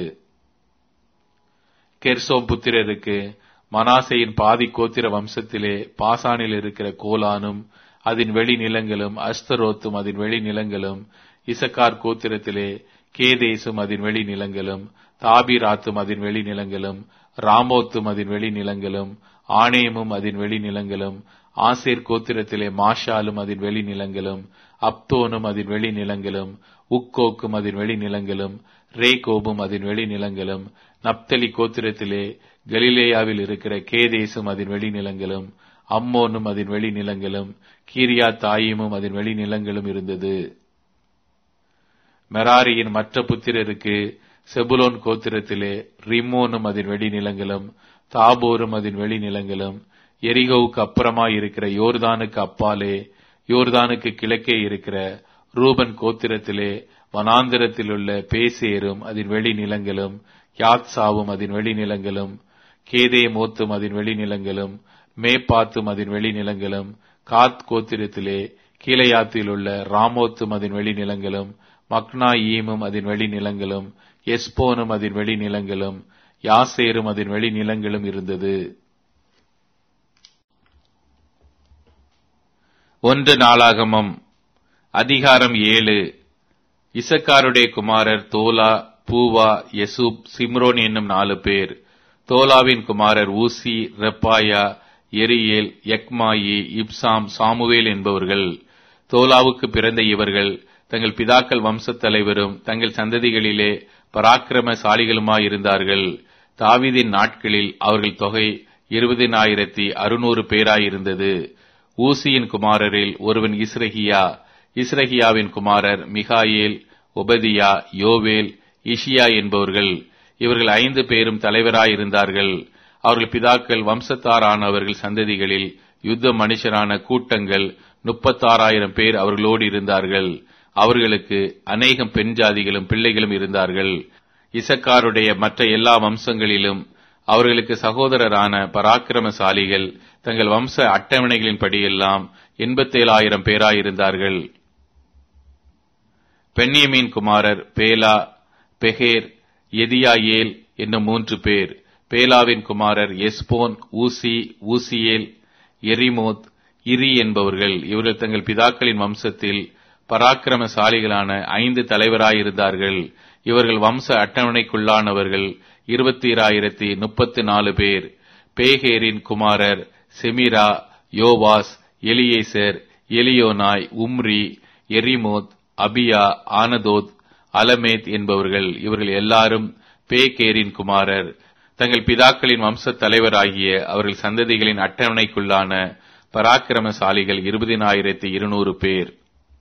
கெர்சோம் புத்திரருக்கு மனாசையின் பாதி கோத்திர வம்சத்திலே பாசானில் இருக்கிற கோலானும் அதன் வெளி நிலங்களும், அஸ்தரோத்தும் அதன் வெளி நிலங்களும், இசக்கார் கோத்திரத்திலே கேதேசும் அதன் வெளி நிலங்களும், தாபிராத்தும் அதன் வெளி நிலங்களும், ராமோத்தும் அதன் வெளி நிலங்களும், ஆனேமும் அதன் வெளி நிலங்களும், ஆசேர் கோத்திரத்திலே மாஷாலும் அதன் வெளி நிலங்களும், அப்தோனும் அதன் வெளி நிலங்களும், உக்கோக்கும் அதன் வெளி நிலங்களும், ரேகோபும் அதன் வெளி நிலங்களும், நப்தலி கோத்திரத்திலே கலிலேயாவில் இருக்கிற கேதேசும் அதன் வெளி நிலங்களும், அம்மோனும் அதன் வெளி நிலங்களும், கீரியா தாயிமும் அதன் வெளி நிலங்களும் இருந்தது. மெராரியின் மற்ற புத்திரருக்கு செபுலோன் கோத்திரத்திலே ரிம்மோனும் அதன் வெளி நிலங்களும், தாபோரும் அதன் வெளி நிலங்களும், எரிகோவுக்கு அப்புறமாய் இருக்கிற யோர்தானுக்கு அப்பாலே யோர்தானுக்கு கிழக்கே இருக்கிற ரூபன் கோத்திரத்திலே வனாந்திரத்திலுள்ள பேசேரும் அதன் வெளி நிலங்களும், யாத்சாவும் அதன் வெளி நிலங்களும், கேதேமோத்தும் அதன் வெளி நிலங்களும், மேப்பாத்தும் அதன் வெளி நிலங்களும், காத் கோத்திரத்திலே கீலேயாத்தில் உள்ள ராமோத்தும் அதன் வெளி நிலங்களும், மக்னாயீமும் அதன் வெளி நிலங்களும், எஸ்போனும் அதன் வெளி நிலங்களும், யாசேரும் அதன் வெளி நிலங்களும் இருந்தது. ஒன்று நாளாகமம் அதிகாரம் ஏழு. இசக்காருடைய குமாரர் தோலா, பூவா, யசூப், சிம்ரோன் என்னும் நாலு பேர். தோலாவின் குமாரர் ஊசி, ரெப்பாயா, எரியேல், யக்மாயி, இப்சாம், சாமுவேல் என்பவர்கள். தோலாவுக்கு பிறந்த இவர்கள் தங்கள் பிதாக்கள் வம்சத் தலைவரும் தங்கள் சந்ததிகளிலே பராக்கிரமசாலிகளுமாயிருந்தார்கள். தாவீதின் நாட்களில் அவர்கள் தொகை இருபதினாயிரத்தி அறுநூறு பேராயிருந்தது. ஊசியின் குமாரரில் ஒருவன் இஸ்ரகியா. இஸ்ரகியாவின் குமாரர் மிகாயேல், ஒபதியா, யோவேல், இஷியா என்பவர்கள். இவர்கள் ஐந்து பேரும் தலைவராயிருந்தார்கள். அவர்கள் பிதாக்கள் வம்சத்தாரானவர்கள் சந்ததிகளில் யுத்த மனுஷரான கூட்டங்கள் முப்பத்தாறாயிரம் பேர் அவர்களோடு இருந்தார்கள். அவர்களுக்கு அநேகம் பெண் ஜாதிகளும் பிள்ளைகளும் இருந்தார்கள். இசக்காருடைய மற்ற எல்லா வம்சங்களிலும் அவர்களுக்கு சகோதரரான பராக்கிரமசாலிகள் தங்கள் வம்ச அட்டவணைகளின் படியெல்லாம் எண்பத்தேழாயிரம் பேராயிருந்தார்கள். பென்யமீன் குமாரர் பேலா, பெகேர், எதியாயேல் என்னும் மூன்று பேர். பேலாவின் குமாரர் எஸ்போன், ஊசி, ஊசியேல், எரிமோத், இரி என்பவர்கள். இவர்கள் தங்கள் பிதாக்களின் வம்சத்தில் பராக்கிரமசாலிகளான ஐந்து தலைவராயிருந்தார்கள். இவர்கள் வம்ச அட்டவணைக்குள்ளானவர்கள் இருபத்தி முப்பத்தி நாலு பேர். பேகேரின் குமாரர் செமிரா, யோவாஸ், எலியேசர், எலியோனாய், உம்ரி, எரிமோத், அபியா, ஆனதோத், அலமேத் என்பவர்கள். இவர்கள் எல்லாரும் பேகேரின் குமாரர். தங்கள் பிதாக்களின் வம்ச தலைவராகிய அவர்கள் சந்ததிகளின் அட்டவணைக்குள்ளான பராக்கிரமசாலிகள் இருபதினாயிரத்தி இருநூறு பேர்.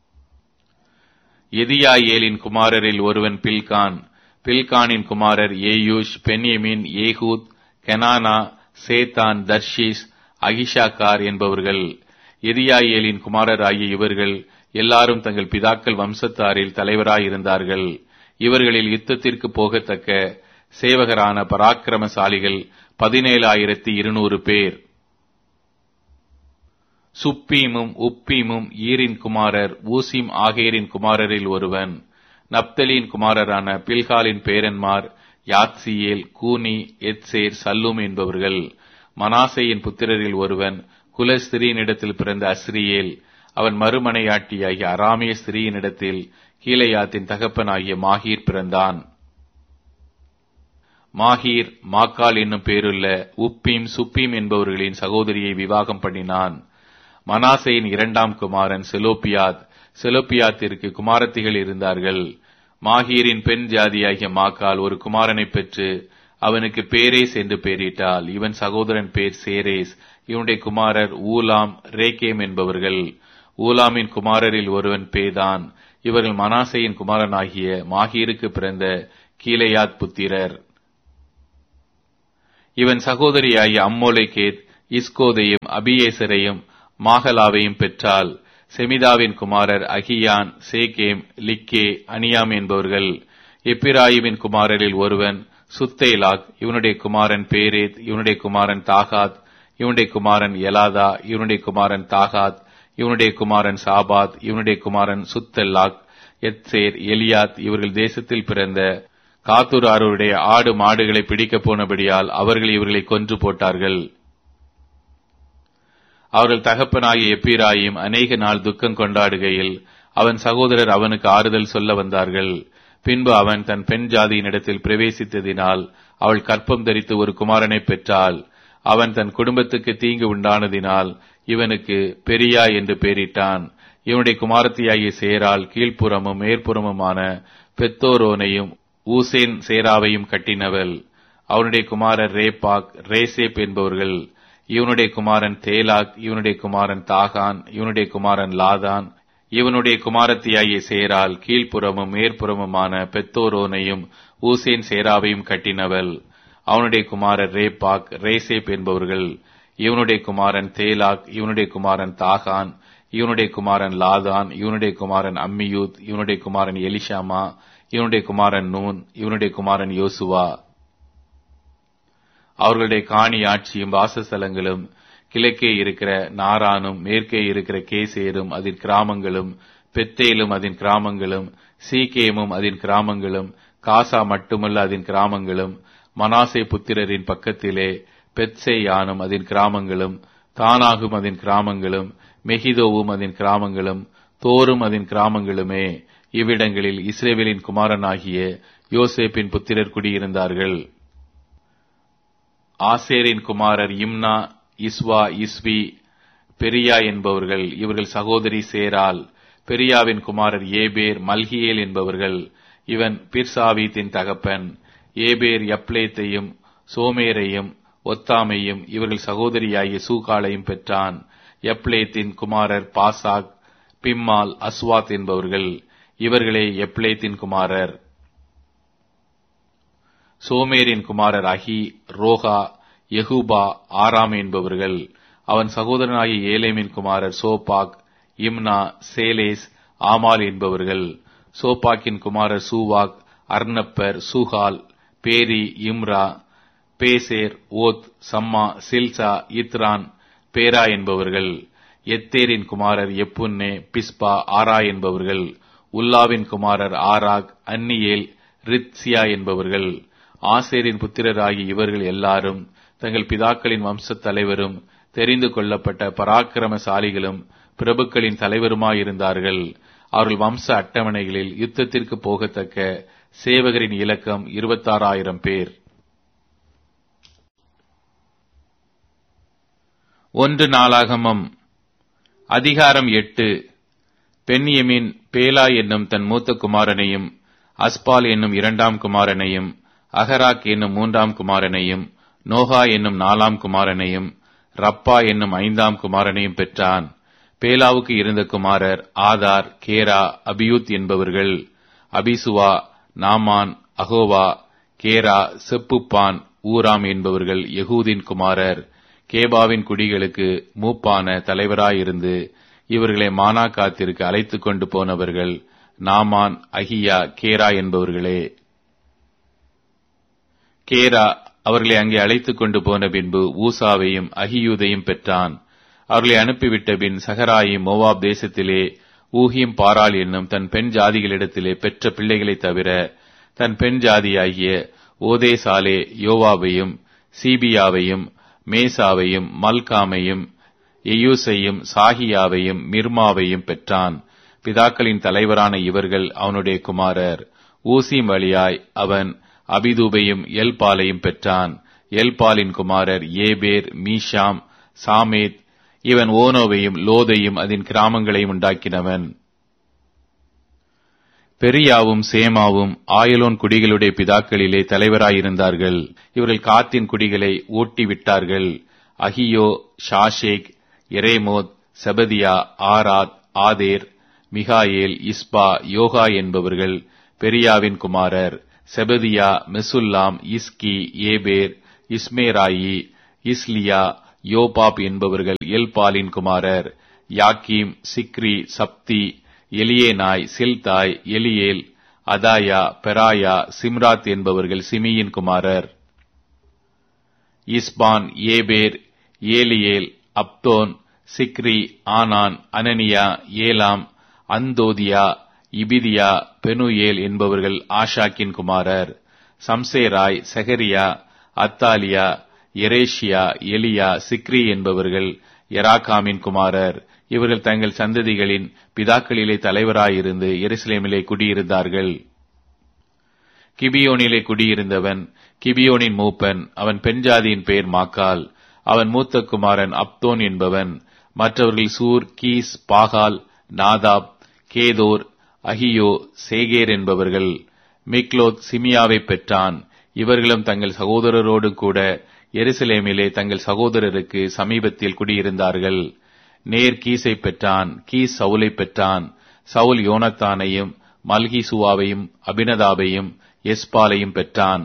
எதியாயேலின் குமாரரில் ஒருவன் பில்கான். பில்கானின் குமாரர் ஏயூஷ், பென்யமின், ஏகூத், கெனானா, சேத்தான், தர்ஷீஸ், அகிஷாக்கார் என்பவர்கள். எதியாயேலின் குமாரராகிய இவர்கள் எல்லாரும் தங்கள் பிதாக்கள் வம்சத்தாரில் தலைவராயிருந்தார்கள். இவர்களில் யுத்தத்திற்கு போகத்தக்க சேவகரான பராக்கிரமசாலிகள் பதினேழாயிரத்தி இருநூறு பேர். சுப்பீமும் உப்பீமும் ஈரின் குமாரர் ஊசிம் ஆகேரின் குமாரரில் ஒருவன். நப்தலியின் குமாரரான பில்காலின் பேரன்மார் யாத்சியேல், கூனி, எத்சேர், சல்லூம் என்பவர்கள். மனாசையின் புத்திரரில் ஒருவன் குல ஸ்திரீனிடத்தில் பிறந்த அஸ்ரியேல். அவன் மறுமனையாட்டியாகிய அராமிய ஸ்திரீயினிடத்தில் கீலேயாத்தின் தகப்பனாகிய மாகீர் பிறந்தான். மாகீர் மாக்கால் என்னும் பேருள்ள உப்பீம், சுப்பீம் என்பவர்களின் சகோதரியை விவாகம் பண்ணினான். மனாசையின் இரண்டாம் குமாரன் செலோப்பியாத். செலோப்பியாத்திற்கு குமாரத்திகள் இருந்தார்கள். மாகீரின் பெண் ஜாதியாகிய மாக்கால் ஒரு குமாரனை பெற்று அவனுக்கு பேரேஸ் என்று பெயரிட்டாள். இவன் சகோதரன் பேர் சேரேஸ். இவனுடைய குமாரர் ஊலாம், ரேகேம் என்பவர்கள். ஊலாமின் குமாரரில் ஒருவன் பேதான். இவர்கள் மனாசேயின் குமாரனாகிய மாகீருக்கு பிறந்த கீலேயாத் புத்திரர். இவன் சகோதரியாகிய அம்மோலேகேத் இஸ்கோதையும் அபியேசரையும் மாகலாவையும் பெற்றாள். செமிதாவின் குமாரர் அகியான், சேகேம், லிக்கே, அனியாம் என்பவர்கள். எப்பிராயிமின் குமாரரில் ஒருவன் சுத்தேலாக், இவனுடைய குமாரன் பேரேத், இவனுடைய குமாரன் தாகாத், இவனுடைய குமாரன் எலாதா, இவனுடைய குமாரன் தாகாத், இவனுடைய குமாரன் சாபாத், இவனுடைய குமாரன் சுத்தெல்லாக், எத்சேர், எலியாத். இவர்கள் தேசத்தில் பிறந்த காத்தூராருடைய ஆடு மாடுகளை பிடிக்கப் போனபடியால் அவர்கள் இவர்களை கொன்று போட்டார்கள். அவர்கள் தகப்பனாகிய எப்பிராயிம் அநேக நாள் துக்கம் கொண்டாடுகையில் அவன் சகோதரர் அவனுக்கு ஆறுதல் சொல்ல வந்தார்கள். பின்பு அவன் தன் பெண் ஜாதியினிடத்தில் பிரவேசித்ததினால் அவள் கற்பம் தரித்து ஒரு குமாரனை பெற்றாள். அவன் தன் குடும்பத்துக்கு தீங்கு உண்டானதினால் இவனுக்கு பெரியா என்று பெயரிட்டான். இவனுடைய குமாரத்தியாகிய சேரால் கீழ்ப்புறமும் மேற்புறமுமான பெத்தோரோனையும் ஊசேன் சேராவையும் கட்டினவள். அவனுடைய குமாரர் ரேபாக், ரேசேப் என்பவர்கள். இவனுடைய குமாரன் தேலாக், இவனுடைய குமாரன் தாகான், இவனுடைய குமாரன் லாதான். இவனுடைய குமாரத்தியாகிய சேரால் கீழ்ப்புறமும் மேற்புறமுமான பெத்தோரோனையும் ஊசேன் சேராவையும் கட்டினவள். அவனுடைய குமாரர் ரேபாக், ரேசேப் என்பவர்கள். இவனுடைய குமாரன் தேலாக், இவனுடைய குமாரன் தாகான், இவனுடைய குமாரன் லாதான், இவனுடைய குமாரன் அம்மியூத், இவனுடைய குமாரன் எலிஷாமா, இவனுடைய குமாரன் நூன், இவனுடைய குமாரன் யோசுவா. அவர்களுடைய காணி ஆட்சியும் வாசஸ்தலங்களும் கிழக்கே இருக்கிற நாரானும் மேற்கே இருக்கிற கேசேரும் அதன் கிராமங்களும் பெத்தேலும் அதன் கிராமங்களும் சீகேமும் அதன் கிராமங்களும் காசா மட்டுமல்ல அதன் கிராமங்களும் மனாசே புத்திரரின் பக்கத்திலே பெத்சேயானும் அதன் கிராமங்களும் தானாகும் அதன் கிராமங்களும் மெகிதோவும் அதன் கிராமங்களும் தோரும் அதன் கிராமங்களுமே. இவ்விடங்களில் இஸ்ரவேலின் குமாரனாகிய யோசேப்பின் புத்திரர் குடியிருந்தார்கள். ஆசேரின் குமாரர் இம்னா, இஸ்வா, இஸ்வி, பெரியா என்பவர்கள். இவர்கள் சகோதரி சேரால். பெரியாவின் குமாரர் ஏபேர், மல்கியேல் என்பவர்கள். இவன் பிர்சாவீத்தின் தகப்பன். ஏபேர் யப்லேத்தையும் சோமேரையும் ஒத்தாமையும் இவர்கள் சகோதரியாகிய சூகாலையும் பெற்றான். யப்லேத்தின் குமாரர் பாசாக், பிம்மால், அஸ்வாத் என்பவர்கள். இவர்களே யப்லேத்தின் குமாரர். சோமேரின் குமாரர் அகி, ரோகா, யெகூபா, ஆராம் என்பவர்கள். அவன் சகோதரனாகிய ஏலேமின் குமாரர் சோபாக், இம்னா, சேலேஸ், ஆமால் என்பவர்கள். சோபாக்கின் குமாரர் சூவாக், அர்னப்பர், சூஹால், பேரி, இம்ரா, பேசேர், ஓத், சம்மா, சில்சா, இத்ரான், பேரா என்பவர்கள். எத்தேரின் குமாரர் எப்புன்னே, பிஸ்பா, ஆரா என்பவர்கள். உல்லாவின் குமாரர் ஆராக், அன்னியேல், ரித்சியா என்பவர்கள். ஆசேரின் புத்திரராகிய இவர்கள் எல்லாரும் தங்கள் பிதாக்களின் வம்சத் தலைவரும் தெரிந்து கொள்ளப்பட்ட பராக்கிரமசாலிகளும் பிரபுக்களின் தலைவருமாயிருந்தார்கள். அவர்கள் வம்ச அட்டவணைகளில் யுத்தத்திற்கு போகத்தக்க சேவகரின் இலக்கம் இருபத்தாறாயிரம் பேர். ஒன்று நாளாகமம் அதிகாரம் எட்டு. பென்யமீன் பேலா என்னும் தன் மூத்த குமாரனையும் அஸ்பால் என்னும் இரண்டாம் குமாரனையும் அகராக் என்னும் மூன்றாம் குமாரனையும் நோகா என்னும் நாலாம் குமாரனையும் ரப்பா என்னும் ஐந்தாம் குமாரனையும் பெற்றான். பேலாவுக்கு இருந்த குமாரர் ஆதார், கேரா, அபியூத் என்பவர்கள். அபிசுவா, நாமான், அகோவா, கேரா, செப்புப்பான், ஊராம் என்பவர்கள் யெகூதின் குமாரர். கேபாவின் குடிகளுக்கு மூப்பான தலைவராயிருந்து இவர்களை மானாக்காத்திற்கு அழைத்துக் கொண்டு போனவர்கள் நாமான், அகியா, கேரா என்பவர்களே. கேரா அவர்களை அங்கே அழைத்துக் கொண்டு போன பின்பு ஊசாவையும் அகியூதையும் பெற்றான். அவர்களை அனுப்பிவிட்ட பின் சகராயும் மோவாப் தேசத்திலே ஊகியும் பாராள் என்னும் தன் பெண் ஜாதிகளிடத்திலே பெற்ற பிள்ளைகளை தவிர தன் பெண் ஜாதியாகிய ஓதேசாலே யோவாவையும் சீபியாவையும் மேசாவையும் மல்காமையும் எயூசையும் சாகியாவையும் மிர்மாவையும் பெற்றான். பிதாக்களின் தலைவரான இவர்கள் அவனுடைய குமாரர். ஊசிம் வழியாய் அவன் அபிதூபையும் எல்பாலையும் பெற்றான். எல்பாலின் குமாரர் ஏபேர், மீஷாம், சாமேத். இவன் ஓனோவையும் லோதையும் அதன் கிராமங்களையும் உண்டாக்கினவன். பெரியாவும் சேமாவும் ஆயலோன் குடிகளுடைய பிதாக்களிலே தலைவராயிருந்தார்கள். இவர்கள் காத்தின் குடிகளை ஓட்டி விட்டார்கள். அகியோ, ஷாஷேக், எரேமோத், செபதியா, ஆராத், ஆதேர், மிகாயேல், இஸ்பா, யோகா என்பவர்கள் பெரியாவின் குமாரர். செபதியா, மெசுல்லாம், இஸ்கி, ஏபேர், இஸ்மேராயி, இஸ்லியா, யோபாப் என்பவர்கள் எல்பாலின் குமாரர். யாக்கீம், Sikri, சப்தி, Elioenai, Zillethai, Eliel, அதாயா, பெராயா, Shimrath என்பவர்கள் சிமியின் குமாரர். இஸ்பான், ஏபேர், ஏலியேல், அப்தோன், சிக்ரி, ஆனான், அனனியா, ஏலாம், அந்தோதியா, இபிதியா, பெனுயேல் என்பவர்கள் ஆஷாக்கின் குமாரர். சம்சேராய், செகரியா, அத்தாலியா, எரேஷியா, எலியா, சிக்ரி என்பவர்கள் எராகாமின் குமாரர். இவர்கள் தங்கள் சந்ததிகளின் பிதாக்களிலே தலைவராயிருந்து எருசலேமிலே குடியிருந்தார்கள். கிபியோனிலே குடியிருந்தவன் கிபியோனின் மூப்பன். அவன் பெண்ஜாதியின் பெயர் மாக்கால். அவன் மூத்த குமாரன் அப்தோன் என்பவன். மற்றவர்கள் சூர், கீஸ், பாகால், நாதாப், கேதோர், அகியோ, சேகேர் என்பவர்கள். மிக்லோத் சிமியாவை பெற்றான். இவர்களும் தங்கள் சகோதரரோடு கூட எருசலேமிலே தங்கள் சகோதரருக்கு சமீபத்தில் குடியிருந்தார்கள். நேர் கீசை பெற்றான். கீஸ் சவுலை பெற்றான். சவுல் யோனத்தானையும் மல்கிசுவாவையும் அபினதாபையும் எஸ்பாலையும் பெற்றான்.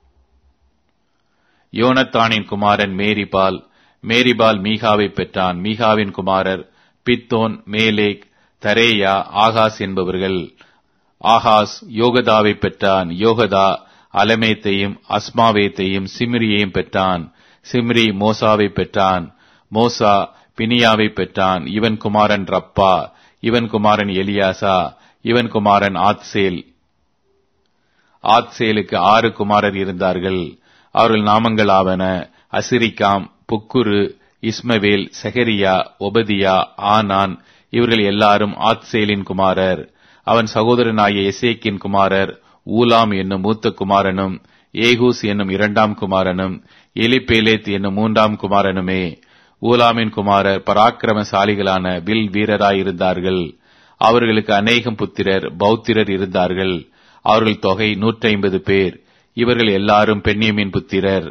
யோனத்தானின் குமாரன் மேரிபால். மேரிபால் மீகாவை பெற்றான். மீகாவின் குமாரர் பித்தோன், மேலேக், தரேயா, ஆகாஸ் என்பவர்கள். ஆகாஸ் யோகதாவை பெற்றான். யோகதா அலமேத்தையும் அஸ்மாவேத்தையும் சிம்ரியையும் பெற்றான். சிம்ரி மோசாவை பெற்றான். மோசா பினியாவை பெற்றான். இவன் குமாரன் ரப்பா. இவன் குமாரன் எலியாசா. இவன் குமாரன் ஆத்சேல். ஆத்சேலுக்கு ஆறு குமாரர் இருந்தார்கள். அவர்கள் நாமங்கள் ஆவன: அசிரிக்காம், புக்குரு, இஸ்மவேல், செகரியா, ஒபதியா, ஆனான். இவர்கள் எல்லாரும் ஆத்சேலின் குமாரர். அவன் சகோதரனாகிய எசேக்கின் குமாரர் ஊலாம் என்னும் மூத்த குமாரனும், ஏகூஸ் என்னும் இரண்டாம் குமாரனும், எலிபேலேத் என்னும் மூன்றாம் குமாரனுமே. ஊலாமின் குமாரர் பராக்கிரமசாலிகளான வில் வீரராயிருந்தார்கள். அவர்களுக்கு அநேகம் புத்திரர் பௌத்திரர் இருந்தார்கள். அவர்கள் தொகை நூற்றி ஐம்பது பேர். இவர்கள் எல்லாரும் பென்யமீன் புத்திரர்.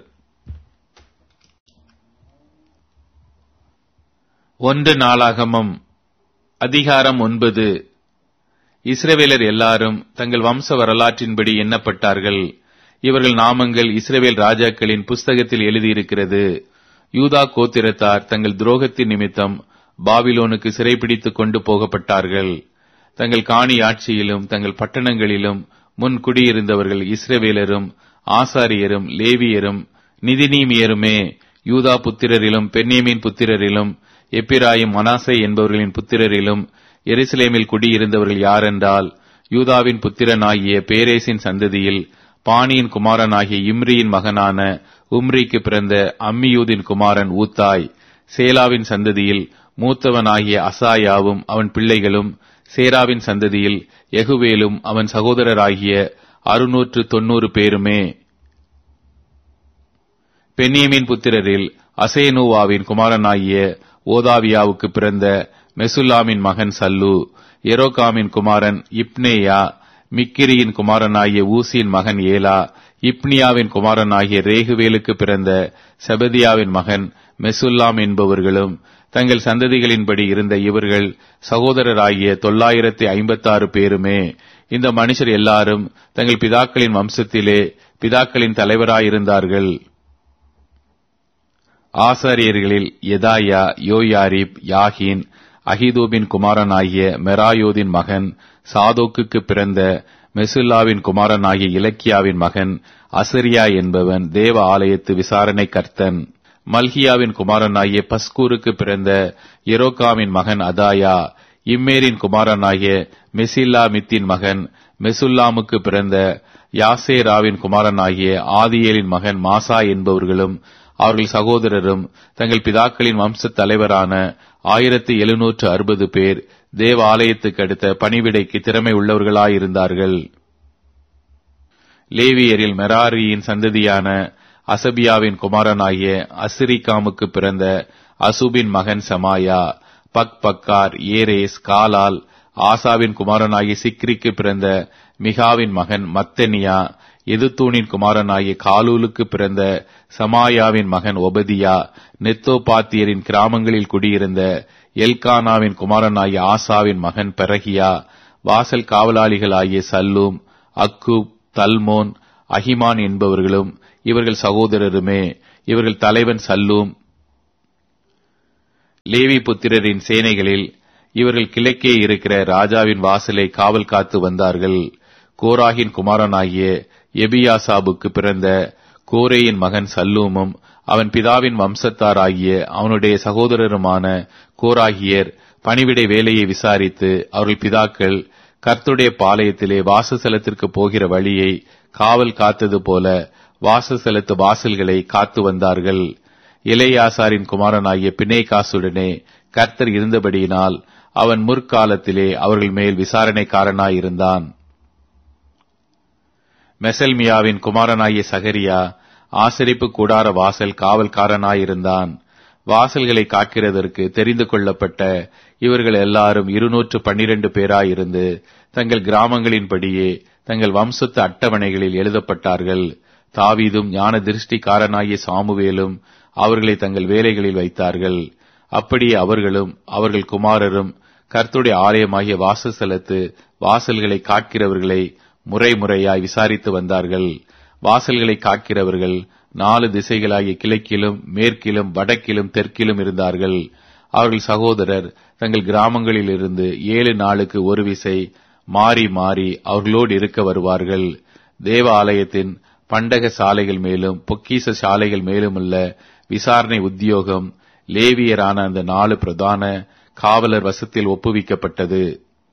ஒன்று நாளாகமம் அதிகாரம் ஒன்பது. இஸ்ரவேலர் எல்லாரும் தங்கள் வம்ச வரலாற்றின்படி எண்ணப்பட்டார்கள். இவர்கள் நாமங்கள் இஸ்ரவேல் ராஜாக்களின் புஸ்தகத்தில் எழுதியிருக்கிறது. யூதா கோத்திரத்தார் தங்கள் துரோகத்தின் நிமித்தம் பாபிலோனுக்கு சிறைபிடித்துக் கொண்டு போகப்பட்டார்கள். தங்கள் காணி ஆட்சியிலும் தங்கள் பட்டணங்களிலும் முன் குடியிருந்தவர்கள் இஸ்ரவேலரும் ஆசாரியரும் லேவியரும் நிதிநீமியருமே. யூதா புத்திரரிலும் பென்யமீன் புத்திரரிலும் எப்பிராயிம், மனாசே என்பவர்களின் புத்திரரிலும் எருசலேமில் குடியிருந்தவர்கள் யாரென்றால், யூதாவின் புத்திரனாகிய பேரேசின் சந்ததியில் பானியின் குமாரனாகிய இம்ரியின் மகனான உம்ரிக்கு பிறந்த அம்மியூதின் குமாரன் ஊத்தாய். சேலாவின் சந்ததியில் மூத்தவனாகிய அசாயாவும் அவன் பிள்ளைகளும், சேராவின் சந்ததியில் யெகுவேலும் அவன் சகோதரராகிய அறுநூற்று தொன்னூறு பேருமே. பென்யமீன் புத்திரரில் அசேனூவாவின் குமாரனாகிய ஓதாவியாவுக்கு பிறந்த மெசுல்லாமின் மகன் சல்லு. எரோகாமின் குமாரன் இப்னேயா. மிக்கிரியின் குமாரனாகிய ஊசியின் மகன் ஏலா. இப்னியாவின் குமாரனாகிய ரேகுவேலுக்கு பிறந்த செபதியாவின் மகன் மெசுல்லாம் என்பவர்களும் தங்கள் சந்ததிகளின்படி இருந்த இவர்கள் சகோதரராகிய தொள்ளாயிரத்தி ஐம்பத்தி ஆறு பேருமே. இந்த மனுஷர் எல்லாரும் தங்கள் பிதாக்களின் வம்சத்திலே பிதாக்களின் தலைவராயிருந்தார்கள். ஆசாரியர்களில் எதாயா, யோயாரிப், யாகின், அகிதூபின் குமாரனாகிய மெராயோதின் மகன் சாதோக்குக்கு பிறந்த மெசுல்லாவின் குமாரனாகிய இலக்கியாவின் மகன் அசரியா என்பவன் தேவ ஆலயத்து விசாரணை கர்த்தன். மல்கியாவின் குமாரனாகிய பஸ்கூருக்கு பிறந்த எரோகாமின் மகன் அதாயா. இம்மேரின் குமாரனாகிய மெசில்லாமித்தின் மகன் மெசுல்லாமுக்கு பிறந்த யாசேராவின் குமாரனாகிய ஆதியேலின் மகன் மாசா என்பவர்களும் அவர்கள் சகோதரரும் தங்கள் பிதாக்களின் வம்ச தலைவரான ஆயிரத்தி எழுநூற்று அறுபது பேர் தேவ ஆலயத்துக்கு அடுத்த பணிவிடைக்கு திறமை உள்ளவர்களாயிருந்தார்கள். லேவியரில் மெராரியின் சந்ததியான அசபியாவின் குமாரனாகிய அசிரிகாமுக்கு பிறந்த அசுபின் மகன் சமாயா. பக் பக்கார், ஏரேஸ், காலால். ஆசாவின் குமாரனாகிய சிக்ரிக்கு பிறந்த மிகாவின் மகன் மத்தனியா. எதுத்தூனின் குமாரனாகிய காலூலுக்கு பிறந்த சமாயாவின் மகன் ஒபதியா, நெத்தோபாத்தியரின் கிராமங்களில் குடியிருந்த எல்கானாவின் குமாரனாகிய ஆசாவின் மகன் பெரகியா, வாசல் காவலாளிகளாகிய சல்லூம், அக்கூப், தல்மோன், அகிமான் என்பவர்களும் இவர்கள் சகோதரருமே. இவர்கள் தலைவன் சல்லூம். லேவி புத்திரரின் சேனைகளில் இவர்கள் கிழக்கே இருக்கிற ராஜாவின் வாசலை காவல் காத்து வந்தார்கள். கோராகின் குமாரனாகிய எபியாசாபுக்கு பிறந்த கோரேயின் மகன் சல்லூமும் அவன் பிதாவின் வம்சத்தாராகிய அவனுடைய சகோதரருமான கோராகியர் பணிவிடை வேலையை விசாரித்து அவர்கள் பிதாக்கள் கர்த்தருடைய பாளையத்திலே வாசஸ்தலத்திற்கு போகிற வழியை காவல் காத்தது போல வாசஸ்தலத்து வாசல்களை காத்து வந்தார்கள். எலெயாசாரின் குமாரனாகிய பினேகாசுடனே கர்த்தர் இருந்தபடியினால் அவன் முற்காலத்திலே அவர்கள் மேல் விசாரணைக்காரனாயிருந்தான். மெசல்மியாவின் குமாரனாகிய சகரியா ஆசரிப்பு கூடார வாசல் காவல்காரனாயிருந்தான். வாசல்களை காக்கிறதற்கு தெரிந்து கொள்ளப்பட்ட இவர்கள் எல்லாரும் இருநூற்று பன்னிரண்டு பேராயிருந்து தங்கள் கிராமங்களின்படியே தங்கள் வம்சத்து அட்டவணைகளில் எழுதப்பட்டார்கள். தாவீதும் ஞான திருஷ்டிக்காரனாகிய சாமுவேலும் அவர்களை தங்கள் வேலைகளில் வைத்தார்கள். அப்படியே அவர்களும் அவர்கள் குமாரரும் கர்த்தருடைய ஆலயமாகிய வாசஸ்தலத்து வாசல்களை காக்கிறவர்களை முறை முறையாய் விசாரித்து வந்தார்கள். வாசல்களை காக்கிறவர்கள் நாலு திசைகளாகிய கிழக்கிலும் மேற்கிலும் வடக்கிலும் தெற்கிலும் இருந்தார்கள். அவர்கள் சகோதரர் தங்கள் கிராமங்களில் இருந்து ஏழு நாளுக்கு ஒரு விசை மாறி மாறி அவர்களோடு இருக்க வருவார்கள். தேவ ஆலயத்தின் பண்டக சாலைகள் மேலும் பொக்கீச சாலைகள் மேலுமுள்ள விசாரணை உத்தியோகம் லேவியரான அந்த நாலு பிரதான காவலர் வசத்தில் ஒப்புவிக்கப்பட்டது.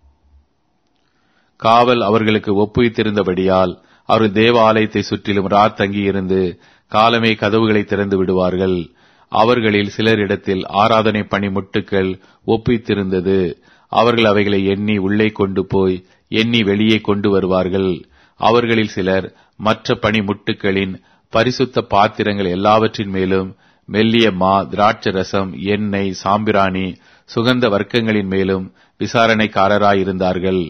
காவல் அவர்களுக்கு ஒப்புவித்திருந்தபடியால் அவர்கள் தேவ ஆலயத்தை சுற்றிலும் ராத் தங்கியிருந்து காலமே கதவுகளை திறந்து விடுவார்கள். அவர்களில் சிலரிடத்தில் ஆராதனை பணி முட்டுக்கள் ஒப்புவித்திருந்தது. அவர்கள் அவைகளை எண்ணி உள்ளே கொண்டு போய் எண்ணி வெளியே கொண்டு வருவார்கள். அவர்களில் சிலர் மற்ற பணி முட்டுக்களின் பரிசுத்த பாத்திரங்கள் எல்லாவற்றின் மேலும் மெல்லிய மா, திராட்சை ரசம், எண்ணெய், சாம்பிராணி, சுகந்த வர்க்கங்களின் மேலும் விசாரணைக்காரராயிருந்தார்கள்.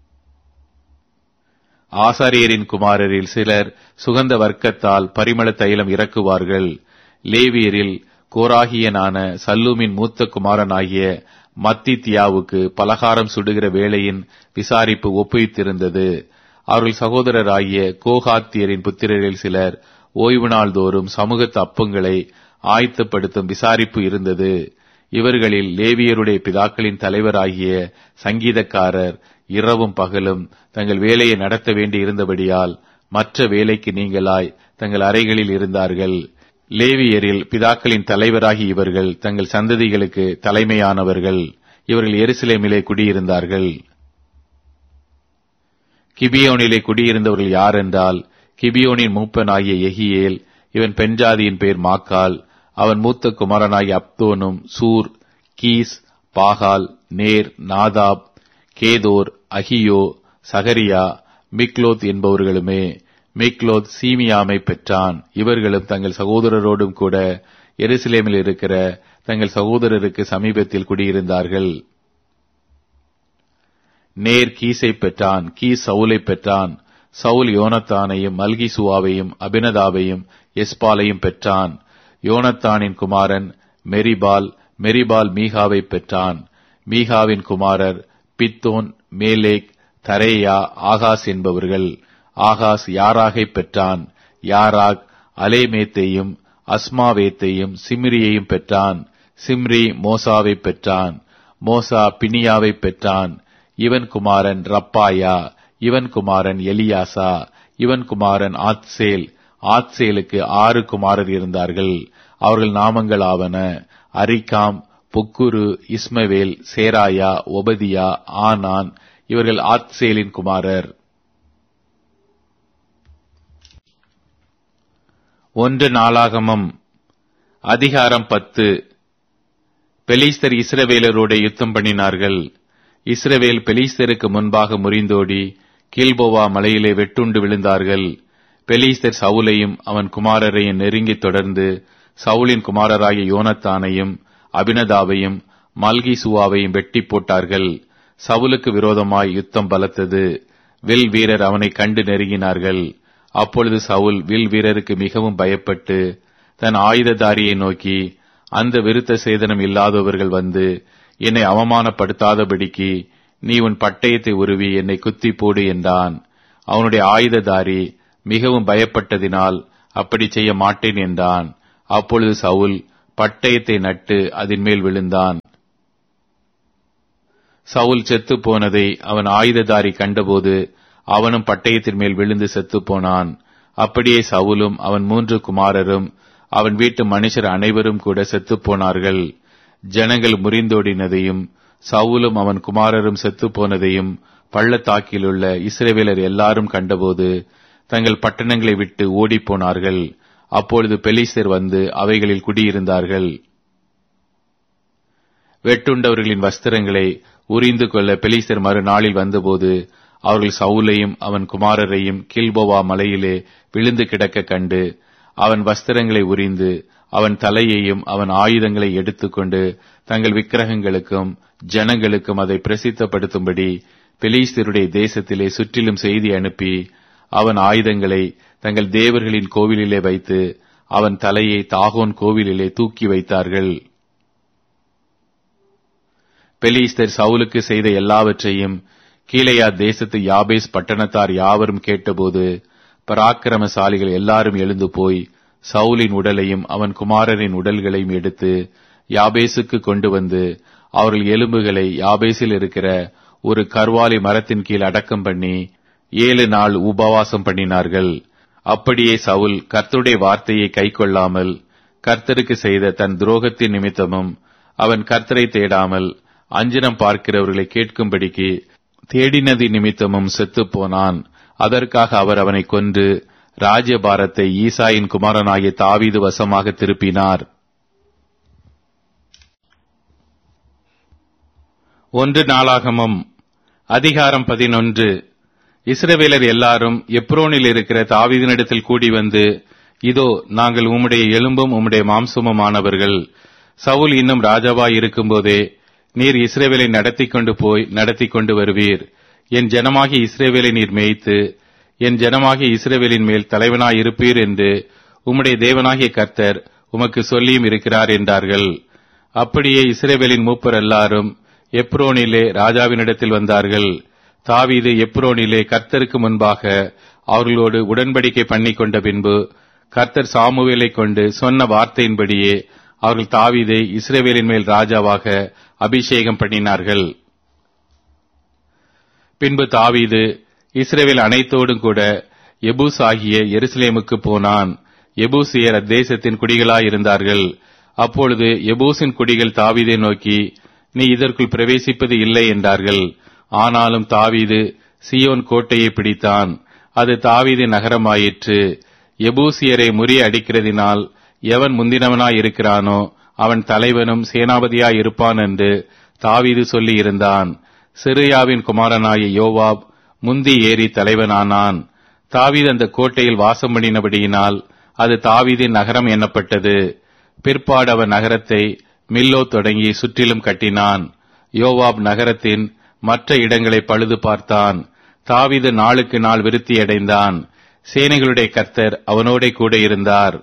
ஆசாரியரின் குமாரரில் சிலர் சுகந்த வர்க்கத்தால் பரிமள தைலம் இறக்குவார்கள். லேவியரில் கோராகியனான சல்லூமின் மூத்த குமாரனாகிய மத்தித்தியாவுக்கு பலகாரம் சுடுகிற வேளையின் விசாரிப்பு ஒப்புவித்திருந்தது. அவர்கள் சகோதரராகிய கோகாத்தியரின் புத்திரரில் சிலர் ஓய்வு நாள் தோறும் சமூகத்து அப்பங்களை ஆயத்தப்படுத்தும் விசாரிப்பு இருந்தது. இவர்களில் லேவியருடைய பிதாக்களின் தலைவராகிய சங்கீதக்காரர் இரவும் பகலும் தங்கள் வேலையை நடத்த வேண்டி இருந்தபடியால் மற்ற வேலைக்கு நீங்களாய் தங்கள் அறைகளில் இருந்தார்கள். லேவியரில் பிதாக்களின் தலைவராகி இவர்கள் தங்கள் சந்ததிகளுக்கு தலைமையானவர்கள். இவர்கள் எருசலேமிலே குடியிருந்தார்கள். கிபியோனிலே குடியிருந்தவர்கள் யார் என்றால், கிபியோனின் மூப்பனாகிய எகியேல், இவன் பெண்ஜாதியின் பேர் மாக்கால். அவன் மூத்த குமாரனாகிய அப்தோனும் சூர், கீஸ், பாகால், நேர், நாதாப், கேதோர், அகியோ, சகரியா, மிக்லோத் என்பவர்களுமே. மிக்லோத் சீமியாமை பெற்றான். இவர்களும் தங்கள் சகோதரரோடும் கூட எருசலேமில் இருக்கிற தங்கள் சகோதரருக்கு சமீபத்தில் குடியிருந்தார்கள். நேர் கீசை பெற்றான். கீஸ் சவுலை பெற்றான். சவுல் யோனத்தானையும் மல்கிசுவாவையும் அபினதாவையும் எஸ்பாலையும் பெற்றான். யோனத்தானின் குமாரன் மெரிபால். மெரிபால் மீகாவை பெற்றான். மீகாவின் குமாரர் பித்தோன், மேலேக், தரேயா, ஆகாஸ் என்பவர்கள். ஆகாஸ் யாராகை பெற்றான். யாராக் அலேமேத்தையும் அஸ்மாவேத்தையும் சிம்ரியையும் பெற்றான். சிம்ரி மோசாவை பெற்றான். மோசா பினியாவை பெற்றான். இவன் குமாரன் ரப்பாயா. இவன் குமாரன் எலியாசா. இவன் குமாரன் ஆத்சேல். ஆத்சேலுக்கு ஆறு குமாரர் இருந்தார்கள். அவர்கள் நாமங்கள் ஆவன: அரிகாம், புக்குரு, இஸ்மவேல், சேராயா, ஒபதியா, ஆனான். இவர்கள் ஆத்சேலின் குமாரர். ஒன்று நாளாகமம் அதிகாரம் பத்து. பெலிஸ்தர் இஸ்ரவேலரோட யுத்தம் பண்ணினார்கள். இஸ்ரவேல் பெலிஸ்தருக்கு முன்பாக முறிந்தோடி கில்போவா மலையிலே வெட்டுண்டு விழுந்தார்கள். பெலிஸ்தர் சவுலையும் அவன் குமாரரையும் நெருங்கி தொடர்ந்து சவுலின் குமாரராகிய யோனத்தானையும் அபினதாவையும் மல்கிசுவாவையும் வெட்டி போட்டார்கள். சவுலுக்கு விரோதமாய் யுத்தம் பலத்தது. வில் வீரர் அவனை கண்டு நெருங்கினார்கள். அப்பொழுது சவுல் வில் வீரருக்கு மிகவும் பயப்பட்டு தன் ஆயுததாரியை நோக்கி, அந்த விருத்த சேதனம் இல்லாதவர்கள் வந்து என்னை அவமானப்படுத்தாதபடிக்கு நீ உன் பட்டயத்தை உருவி என்னை குத்தி போடு என்றான். அவனுடைய ஆயுததாரி மிகவும் பயப்பட்டதினால் அப்படி செய்ய மாட்டேன் என்றான். அப்பொழுது சவுல் பட்டயத்தை நட்டு அதன் மேல் விழுந்தான். சவுல் செத்து போனதை அவன் ஆயுததாரி கண்டபோது அவனும் பட்டயத்தின் மேல் விழுந்து செத்து போனான். அப்படியே சவுலும் அவன் மூன்று குமாரரும் அவன் வீட்டு மனுஷர் அனைவரும் கூட செத்து போனார்கள். ஜனங்கள் முறிந்தோடினதையும் சவுலும் அவன் குமாரரும் செத்து போனதையும் பள்ளத்தாக்கிலுள்ள இஸ்ரவேலர் எல்லாரும் கண்டபோது தங்கள் பட்டணங்களை விட்டு ஓடிப்போனார்கள். அப்பொழுது பெலிஸ்தர் வந்து அவைகளில் குடியிருந்தார்கள். வெட்டுண்டவர்களின் வஸ்திரங்களை உரிந்து கொள்ள பெலிஸ்தர் மறுநாளில் வந்தபோது அவர்கள் சவுலையும் அவன் குமாரரையும் கில்போவா மலையிலே விழுந்து கிடக்க கண்டு அவன் வஸ்திரங்களை உரிந்து அவன் தலையையும் அவன் ஆயுதங்களை எடுத்துக்கொண்டு தங்கள் விக்கிரகங்களுக்கும் ஜனங்களுக்கும் அதை பிரசித்தப்படுத்தும்படி பெலிஸ்தருடைய தேசத்திலே சுற்றிலும் செய்தி அனுப்பி அவன் ஆயுதங்களை தங்கள் தேவர்களின் கோவிலிலே வைத்து அவன் தலையை தாகோன் கோவிலிலே தூக்கி வைத்தார்கள். பெலிஸ்தர் சவுலுக்கு செய்த எல்லாவற்றையும் கீலேயா தேசத்து யாபேஸ் பட்டணத்தார் யாவரும் கேட்டபோது பராக்கிரமசாலிகள் எல்லாரும் எழுந்து போய் சவுலின் உடலையும் அவன் குமாரரின் உடல்களையும் எடுத்து யாபேசுக்கு கொண்டு வந்து அவர்கள் எலும்புகளை யாபேசில் இருக்கிற ஒரு கர்வாலி மரத்தின் கீழ் அடக்கம் பண்ணி ஏழு நாள் உபவாசம் பண்ணினார்கள். அப்படியே சவுல் கர்த்தருடைய வார்த்தையை கைக்கொள்ளாமல் கர்த்தருக்கு செய்த தன் துரோகத்தின் நிமித்தமும் அவன் கர்த்தரை தேடாமல் அஞ்சனம் பார்க்கிறவர்களை கேட்கும்படிக்கு தேடினதி நிமித்தமும் செத்துப் போனான். அதற்காக அவர் அவனை கொன்று ராஜ்யபாரத்தை ஈசாயின் குமாரனாகிய தாவீது வசமாக திருப்பினார். ஒன்று நாளாகமம் அதிகாரம் பதினொன்று. இஸ்ரவேலர் எல்லாரும் எப்ரோனில் இருக்கிற தாவீதினிடத்தில் கூடி வந்து, இதோ நாங்கள் உம்முடைய எலும்பும் உம்முடைய மாம்சமுமானவர்கள். சவுல் இன்னும் ராஜாவாய் இருக்கும்போதே நீர் இஸ்ரவேலை நடத்தி கொண்டு போய் நடத்தி கொண்டு வருவீர். என் ஜனமாகிய இஸ்ரவேலை நீர் மேய்த்து என் ஜனமாகிய இஸ்ரவேலின் மேல் தலைவனாய் இருப்பீர் என்று உம்முடைய தேவனாகிய கர்த்தர் உமக்கு சொல்லியும் இருக்கிறார் என்றார்கள். அப்படியே இஸ்ரவேலின் மூப்பர் எல்லாரும் எப்ரோனிலே ராஜாவினிடத்தில் வந்தார்கள். தாவீது எப்ரோனிலே கர்த்தருக்கு முன்பாக அவர்களோடு உடன்படிக்கை பண்ணி கொண்ட பின்பு கர்த்தர் சாமுவேலை கொண்டு சொன்ன வார்த்தையின்படியே அவர்கள் தாவீதை இஸ்ரவேலின் மேல் ராஜாவாக அபிஷேகம் பண்ணினார்கள். பின்பு தாவீது இஸ்ரவேல் அனைத்தோடும் கூட எபூஸ் ஆகிய எருசலேமுக்கு போனான். எபூசியர் அத்தேசத்தின் குடிகளாயிருந்தார்கள். அப்பொழுது எபூசின் குடிகள் தாவீதை நோக்கி, நீ இதற்குள் பிரவேசிப்பது இல்லை என்றார்கள். ஆனாலும் தாவீது சீயோன் கோட்டையை பிடித்தான். அது தாவீதின் நகரமாயிற்று. எபூசியரை முறிய அடிக்கிறதினால் எவன் முந்தினவனாய் இருக்கிறானோ அவன் தலைவனும் சேனாபதியாய் இருப்பான் என்று தாவீது சொல்லி இருந்தான். சிறியாவின் குமாரனாய யோவாப் முந்தி ஏறி தலைவனானான். தாவீது அந்த கோட்டையில் வாசம் பண்ணினபடியினால் அது தாவீதின் நகரம் எண்ணப்பட்டது. பிற்பாடு அவன் நகரத்தை மில்லோ தொடங்கி சுற்றிலும் கட்டினான். யோவாப் நகரத்தின் மற்ற இடங்களை பழுது பார்த்தான். தாவீது நாளுக்கு நாள் விருத்தியடைந்தான். சேனைகளுடைய கர்த்தர் அவனோட கூட இருந்தார்.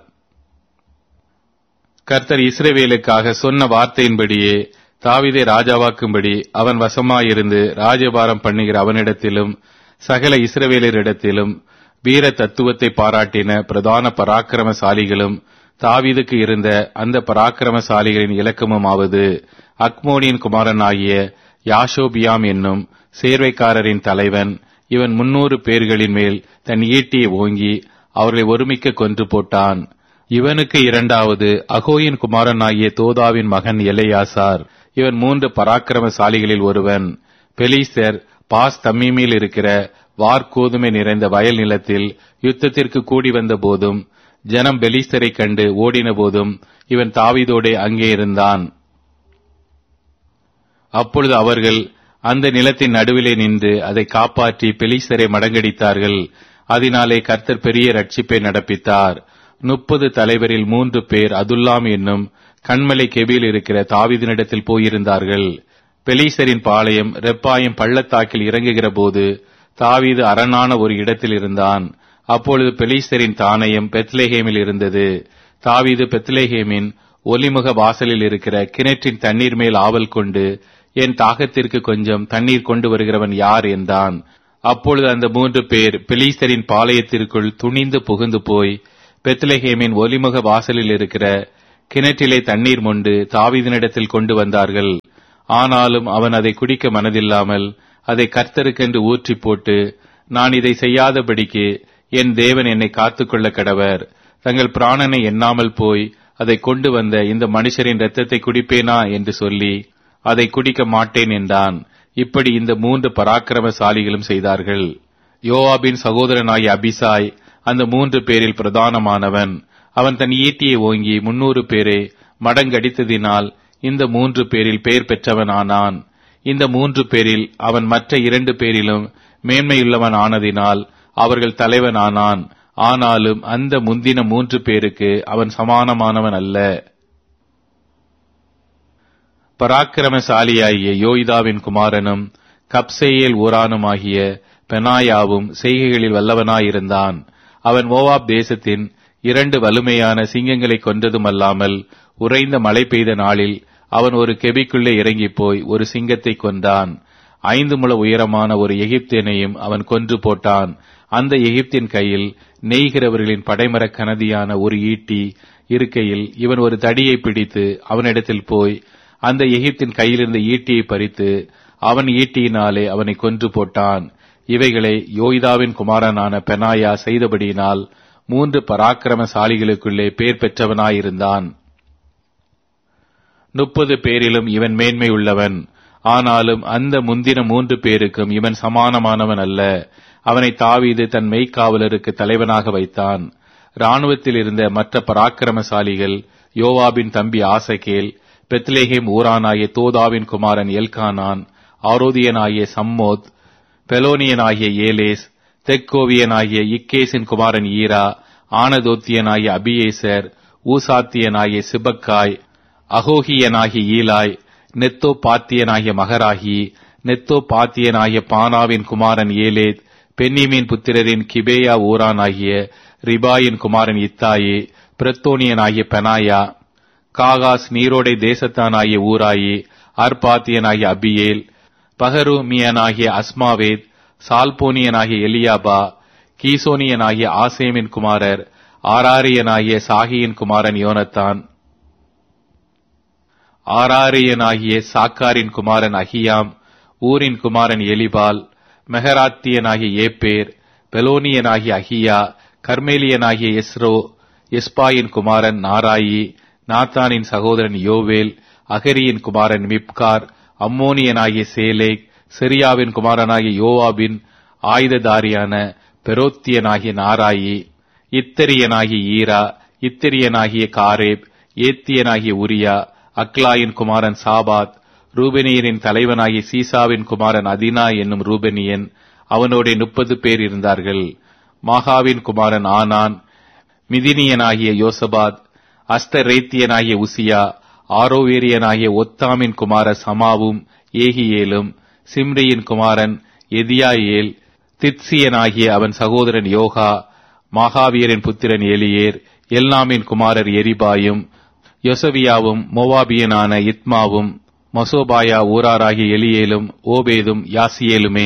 கர்த்தர் இஸ்ரவேலுக்காக சொன்ன வார்த்தையின்படியே தாவீதை ராஜாவாக்கும்படி அவன் வசமாயிருந்து ராஜபாரம் பண்ணுகிற அவனிடத்திலும் சகல இஸ்ரவேலரிடத்திலும் வீர தத்துவத்தை பாராட்டின பிரதான பராக்கிரமசாலிகளும் தாவீதுக்கு இருந்த அந்த பராக்கிரமசாலிகளின் இலக்கமுமாவது, அக்மோனியின் குமாரனாகிய யாஷோபியாம் என்னும் சேர்வைக்காரரின் தலைவன். இவன் முன்னூறு பேர்களின் மேல் தன் ஈட்டியை ஓங்கி அவர்களை ஒருமிக்க கொன்று போட்டான். இவனுக்கு இரண்டாவது அகோயின் குமாரனாகிய தோதாவின் மகன் எலெயாசார். இவன் மூன்று பராக்கிரமசாலிகளில் ஒருவன். பெலிஸ்தர் பாஸ் தம்மீமில் இருக்கிற வார்கோதுமை நிறைந்த வயல் நிலத்தில் யுத்தத்திற்கு கூடி வந்த போதும் ஜனம் பெலிஸ்தரை கண்டு ஓடின போதும் இவன் தாவீதோடே அங்கே இருந்தான். அப்பொழுது அவர்கள் அந்த நிலத்தின் நடுவிலே நின்று அதை காப்பாற்றி பெலிஸ்தரை மடங்கடித்தார்கள். அதனாலே கர்த்தர் பெரிய ரட்சிப்பை நடப்பித்தார். முப்பது தலைவரில் மூன்று பேர் அதுல்லாம் என்னும் கண்மலை கெபியில் இருக்கிற தாவீதினிடத்தில் போயிருந்தார்கள். பெலிஸ்தரின் பாளையம் ரெப்பாயம் பள்ளத்தாக்கில் இறங்குகிற போது தாவீது அரணான ஒரு இடத்தில் இருந்தான். அப்பொழுது பெலிஸ்தரின் தானயம் பெத்லெகேமில் இருந்தது. தாவீது பெத்லெகேமின் ஒலிமுக வாசலில் இருக்கிற கிணற்றின் தண்ணீர் மேல் ஆவல் கொண்டு, என் தாகத்திற்கு கொஞ்சம் தண்ணீர் கொண்டு வருகிறவன் யார் என்றான். அப்பொழுது அந்த மூன்று பேர் பெலிஸ்தரின் பாளையத்திற்குள் துணிந்து புகுந்து போய் பெத்லெகேமின் ஒலிமுக வாசலில் இருக்கிற கிணற்றிலே தண்ணீர் மொண்டு தாவீதினிடத்தில் கொண்டு வந்தார்கள். ஆனாலும் அவன் அதை குடிக்க மனதில்லாமல் அதை கர்த்தருக்கென்று ஊற்றி போட்டு, நான் இதை செய்யாதபடிக்கு என் தேவன் என்னை காத்துக்கொள்ள கடவர். தங்கள் பிராணனை எண்ணாமல் போய் அதை கொண்டு வந்த இந்த மனுஷரின் இரத்தத்தை குடிப்பேனா என்று சொல்லி அதை குடிக்க மாட்டேன் என்றான். இப்படி இந்த மூன்று பராக்கிரமசாலிகளும் செய்தார்கள். யோவாபின் சகோதரனாகிய அபிசாய் அந்த மூன்று பேரில் பிரதானமானவன். அவன் தன் ஈட்டியை ஓங்கி முன்னூறு பேரை மடங்கடித்ததினால் இந்த மூன்று பேரில் பெயர் பெற்றவன் ஆனான். இந்த மூன்று பேரில் அவன் மற்ற இரண்டு பேரிலும் மேன்மையுள்ளவன் ஆனதினால் அவர்கள் தலைவன் ஆனான். ஆனாலும் அந்த முந்தின மூன்று பேருக்கு அவன் சமானமானவன் அல்ல. பராக்கிரமசாலியாகிய யோய்தாவின் குமாரனும் கப்சேயேல் ஊரானுமாகிய பெனாயாவும் செய்கைகளில் வல்லவனாயிருந்தான். அவன் மோவாப் தேசத்தின் இரண்டு வலுமையான சிங்கங்களை கொன்றதுமல்லாமல் உறைந்த மழை பெய்த நாளில் அவன் ஒரு கெபிக்குள்ளே இறங்கி போய் ஒரு சிங்கத்தை கொன்றான். ஐந்து முழ உயரமான ஒரு எகிப்தியனையும் அவன் கொன்று போட்டான். அந்த எகிப்தின் கையில் நெய்கிறவர்களின் படைமரக் கனதியான ஒரு ஈட்டி இருக்கையில் இவன் ஒரு தடியை பிடித்து அவனிடத்தில் போய் அந்த எகிப்தின் கையிலிருந்த ஈட்டியை பறித்து அவன் ஈட்டியினாலே அவனை கொன்று போட்டான். இவைகளை யோய்தாவின் குமாரனான பெனாயா செய்தபடியினால் மூன்று பராக்கிரமசாலிகளுக்குள்ளே பேர் பெற்றவனாயிருந்தான். முப்பது பேரிலும் இவன் மேன்மை உள்ளவன். ஆனாலும் அந்த முந்தின மூன்று பேருக்கும் இவன் சமானமானவன் அல்ல. அவனை தாவீது தன் மெய்க்காவலருக்கு தலைவனாக வைத்தான். இராணுவத்தில் இருந்த மற்ற பராக்கிரமசாலிகள் யோவாபின் தம்பி ஆசகேல், பெத்லெகேம் ஊரானாகிய தோதாவின் குமாரன் எல்கானான், ஆரோதியனாகிய சம்மோத், பெலோனியனாகிய ஏலேஸ், தெக்கோவியனாகிய இக்கேசின் குமாரன் ஈரா, ஆனதோத்தியனாகிய அபியேசர், ஊசாத்தியனாகிய சிபக்காய், அகோகியனாகிய ஈலாய், நெத்தோ பாத்தியனாகிய மகராகி, நெத்தோ பாத்தியனாகிய பானாவின் குமாரன் ஏலேத், பென்னிமீன் புத்திரரின் கிபேயா ஊரானாகிய ரிபாயின் குமாரன் இத்தாயி, பிரத்தோனியனாகிய பெனாயா, காகாஸ் நீரோடை தேசத்தானாகிய ஊராயி, அர்பாத்தியனாகிய அபியேல், பகருமியனாகிய அஸ்மாவேத், சால்போனியனாகிய எலியாபா, கீசோனியனாகிய ஆசேமின் குமாரர், ஆராரியனாகிய சாகியின் குமாரன் யோனத்தான், ஆராரியனாகிய சாக்காரின் குமாரன் அகியாம், ஊரின் குமாரன் எலிபால், மெகராத்தியனாகிய ஏப்பேர், பெலோனியனாகிய அகியா, கர்மேலியனாகிய எஸ்ரோ, எஸ்பாயின் குமாரன் நாராயி, நாத்தானின் சகோதரன் யோவேல், அகரியின் குமாரன் மிப்கார், அம்மோனியனாகிய சேலேக், சிரியாவின் குமாரனாகிய யோவாபின் ஆயுததாரியான பெரோத்தியனாகிய நாராயி, இத்தரியனாகிய ஈரா, இத்திரியனாகிய காரேப், ஏத்தியனாகிய உரியா, அக்லாயின் குமாரன் சாபாத், ரூபெனியரின் தலைவனாகிய சீசாவின் குமாரன் அதினா என்னும் ரூபெனியன், அவனோட முப்பது பேர் இருந்தார்கள். மாகாவின் குமாரன் ஆனான், மிதினியனாகிய யோசபாத், அஸ்தரேத்தியனாகிய உசியா, ஆரோவேரியனாகிய ஒத்தாமின் குமாரர் சமாவும் ஏகியேலும், சிம்ரியின் குமாரன் எதியாயேல், தித்சியனாகிய அவன் சகோதரன் யோகா, மாகாவியரின் புத்திரன் எலியேர், எல்நாமின் குமாரர் எரிபாயும், யொசவியாவும், மோவாபியனான இத்மாவும், மசோபாயா ஊராராகிய எலியேலும், ஓபேதும் யாசியேலுமே.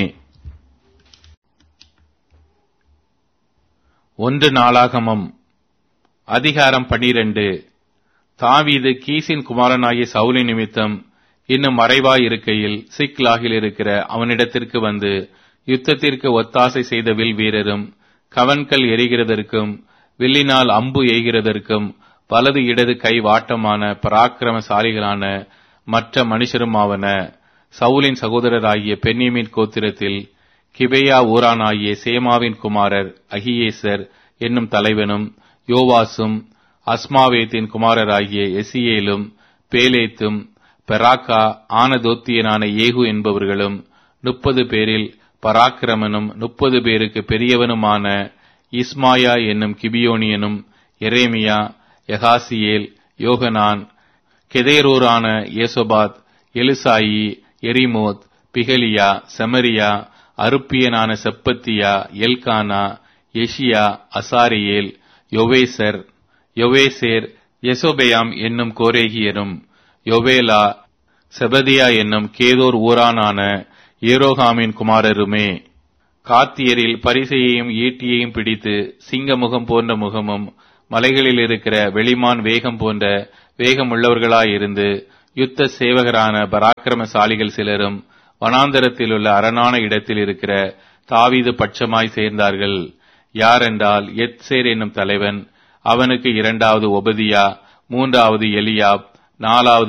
ஒன்று நாளாகமம் அதிகாரம் பனிரண்டு. தாவீது கீசின் குமாரனாகிய சவுலி நிமித்தம் இன்னும் மறைவாயிருக்கையில் சிக்லாகில் இருக்கிற அவனிடத்திற்கு வந்து யுத்தத்திற்கு ஒத்தாசை செய்த வில் வீரரும், கவன்கள் எரிகிறதற்கும் வில்லினால் அம்பு எய்கிறதற்கும் வலது இடது கை வாட்டமான பராக்கிரமசாலிகளான மற்ற மனுஷருமாவன. சவுலின் சகோதரராகிய பென்னியமின் கோத்திரத்தில் கிபேயா ஊரானாகிய சேமாவின் குமாரர் அகியேசர் என்னும் தலைவனும், யோவாசும், அஸ்மாவேத்தின் குமாரராகிய எசியேலும், பேலேத்தும், பெராக்கா, ஆனதோத்தியனான ஏகு என்பவர்களும், முப்பது பேரில் பராக்கிரமனும் முப்பது பேருக்கு பெரியவனுமான இஸ்மாயா என்னும் கிபியோனியனும், எரேமியா, யகாசியேல், யோகனான், கெதேரோரான ஏசோபாத், எலிசாயி, எரிமோத், பிகலியா, செமரியா, அருப்பியனான செப்பத்தியா, எல்கானா, எஷியா, அசாரியேல், யோவேசர், யோவேசேர், எசோபெயாம் என்னும் கோரேகியரும், யோவேலா, செபதியா என்னும் கேதோர் ஊரானான ஏரோகாமின் குமாரருமே. காத்தியரில் பரிசையையும் ஈட்டியையும் பிடித்து சிங்க முகம் போன்ற முகமும் மலைகளில் இருக்கிற வெளிமான் வேகம் போன்ற வேகமுள்ளவர்களாயிருந்து யுத்த சேவகரான பராக்கிரமசாலிகள் சிலரும் வனாந்தரத்தில் உள்ள அரணான இடத்தில் இருக்கிற தாவீது பட்சமாய் சேர்ந்தார்கள். யாரென்றால் எத்சேர் என்னும் தலைவன், அவனுக்கு இரண்டாவது ஒபதியா, மூன்றாவது எலியாப், நாலாவது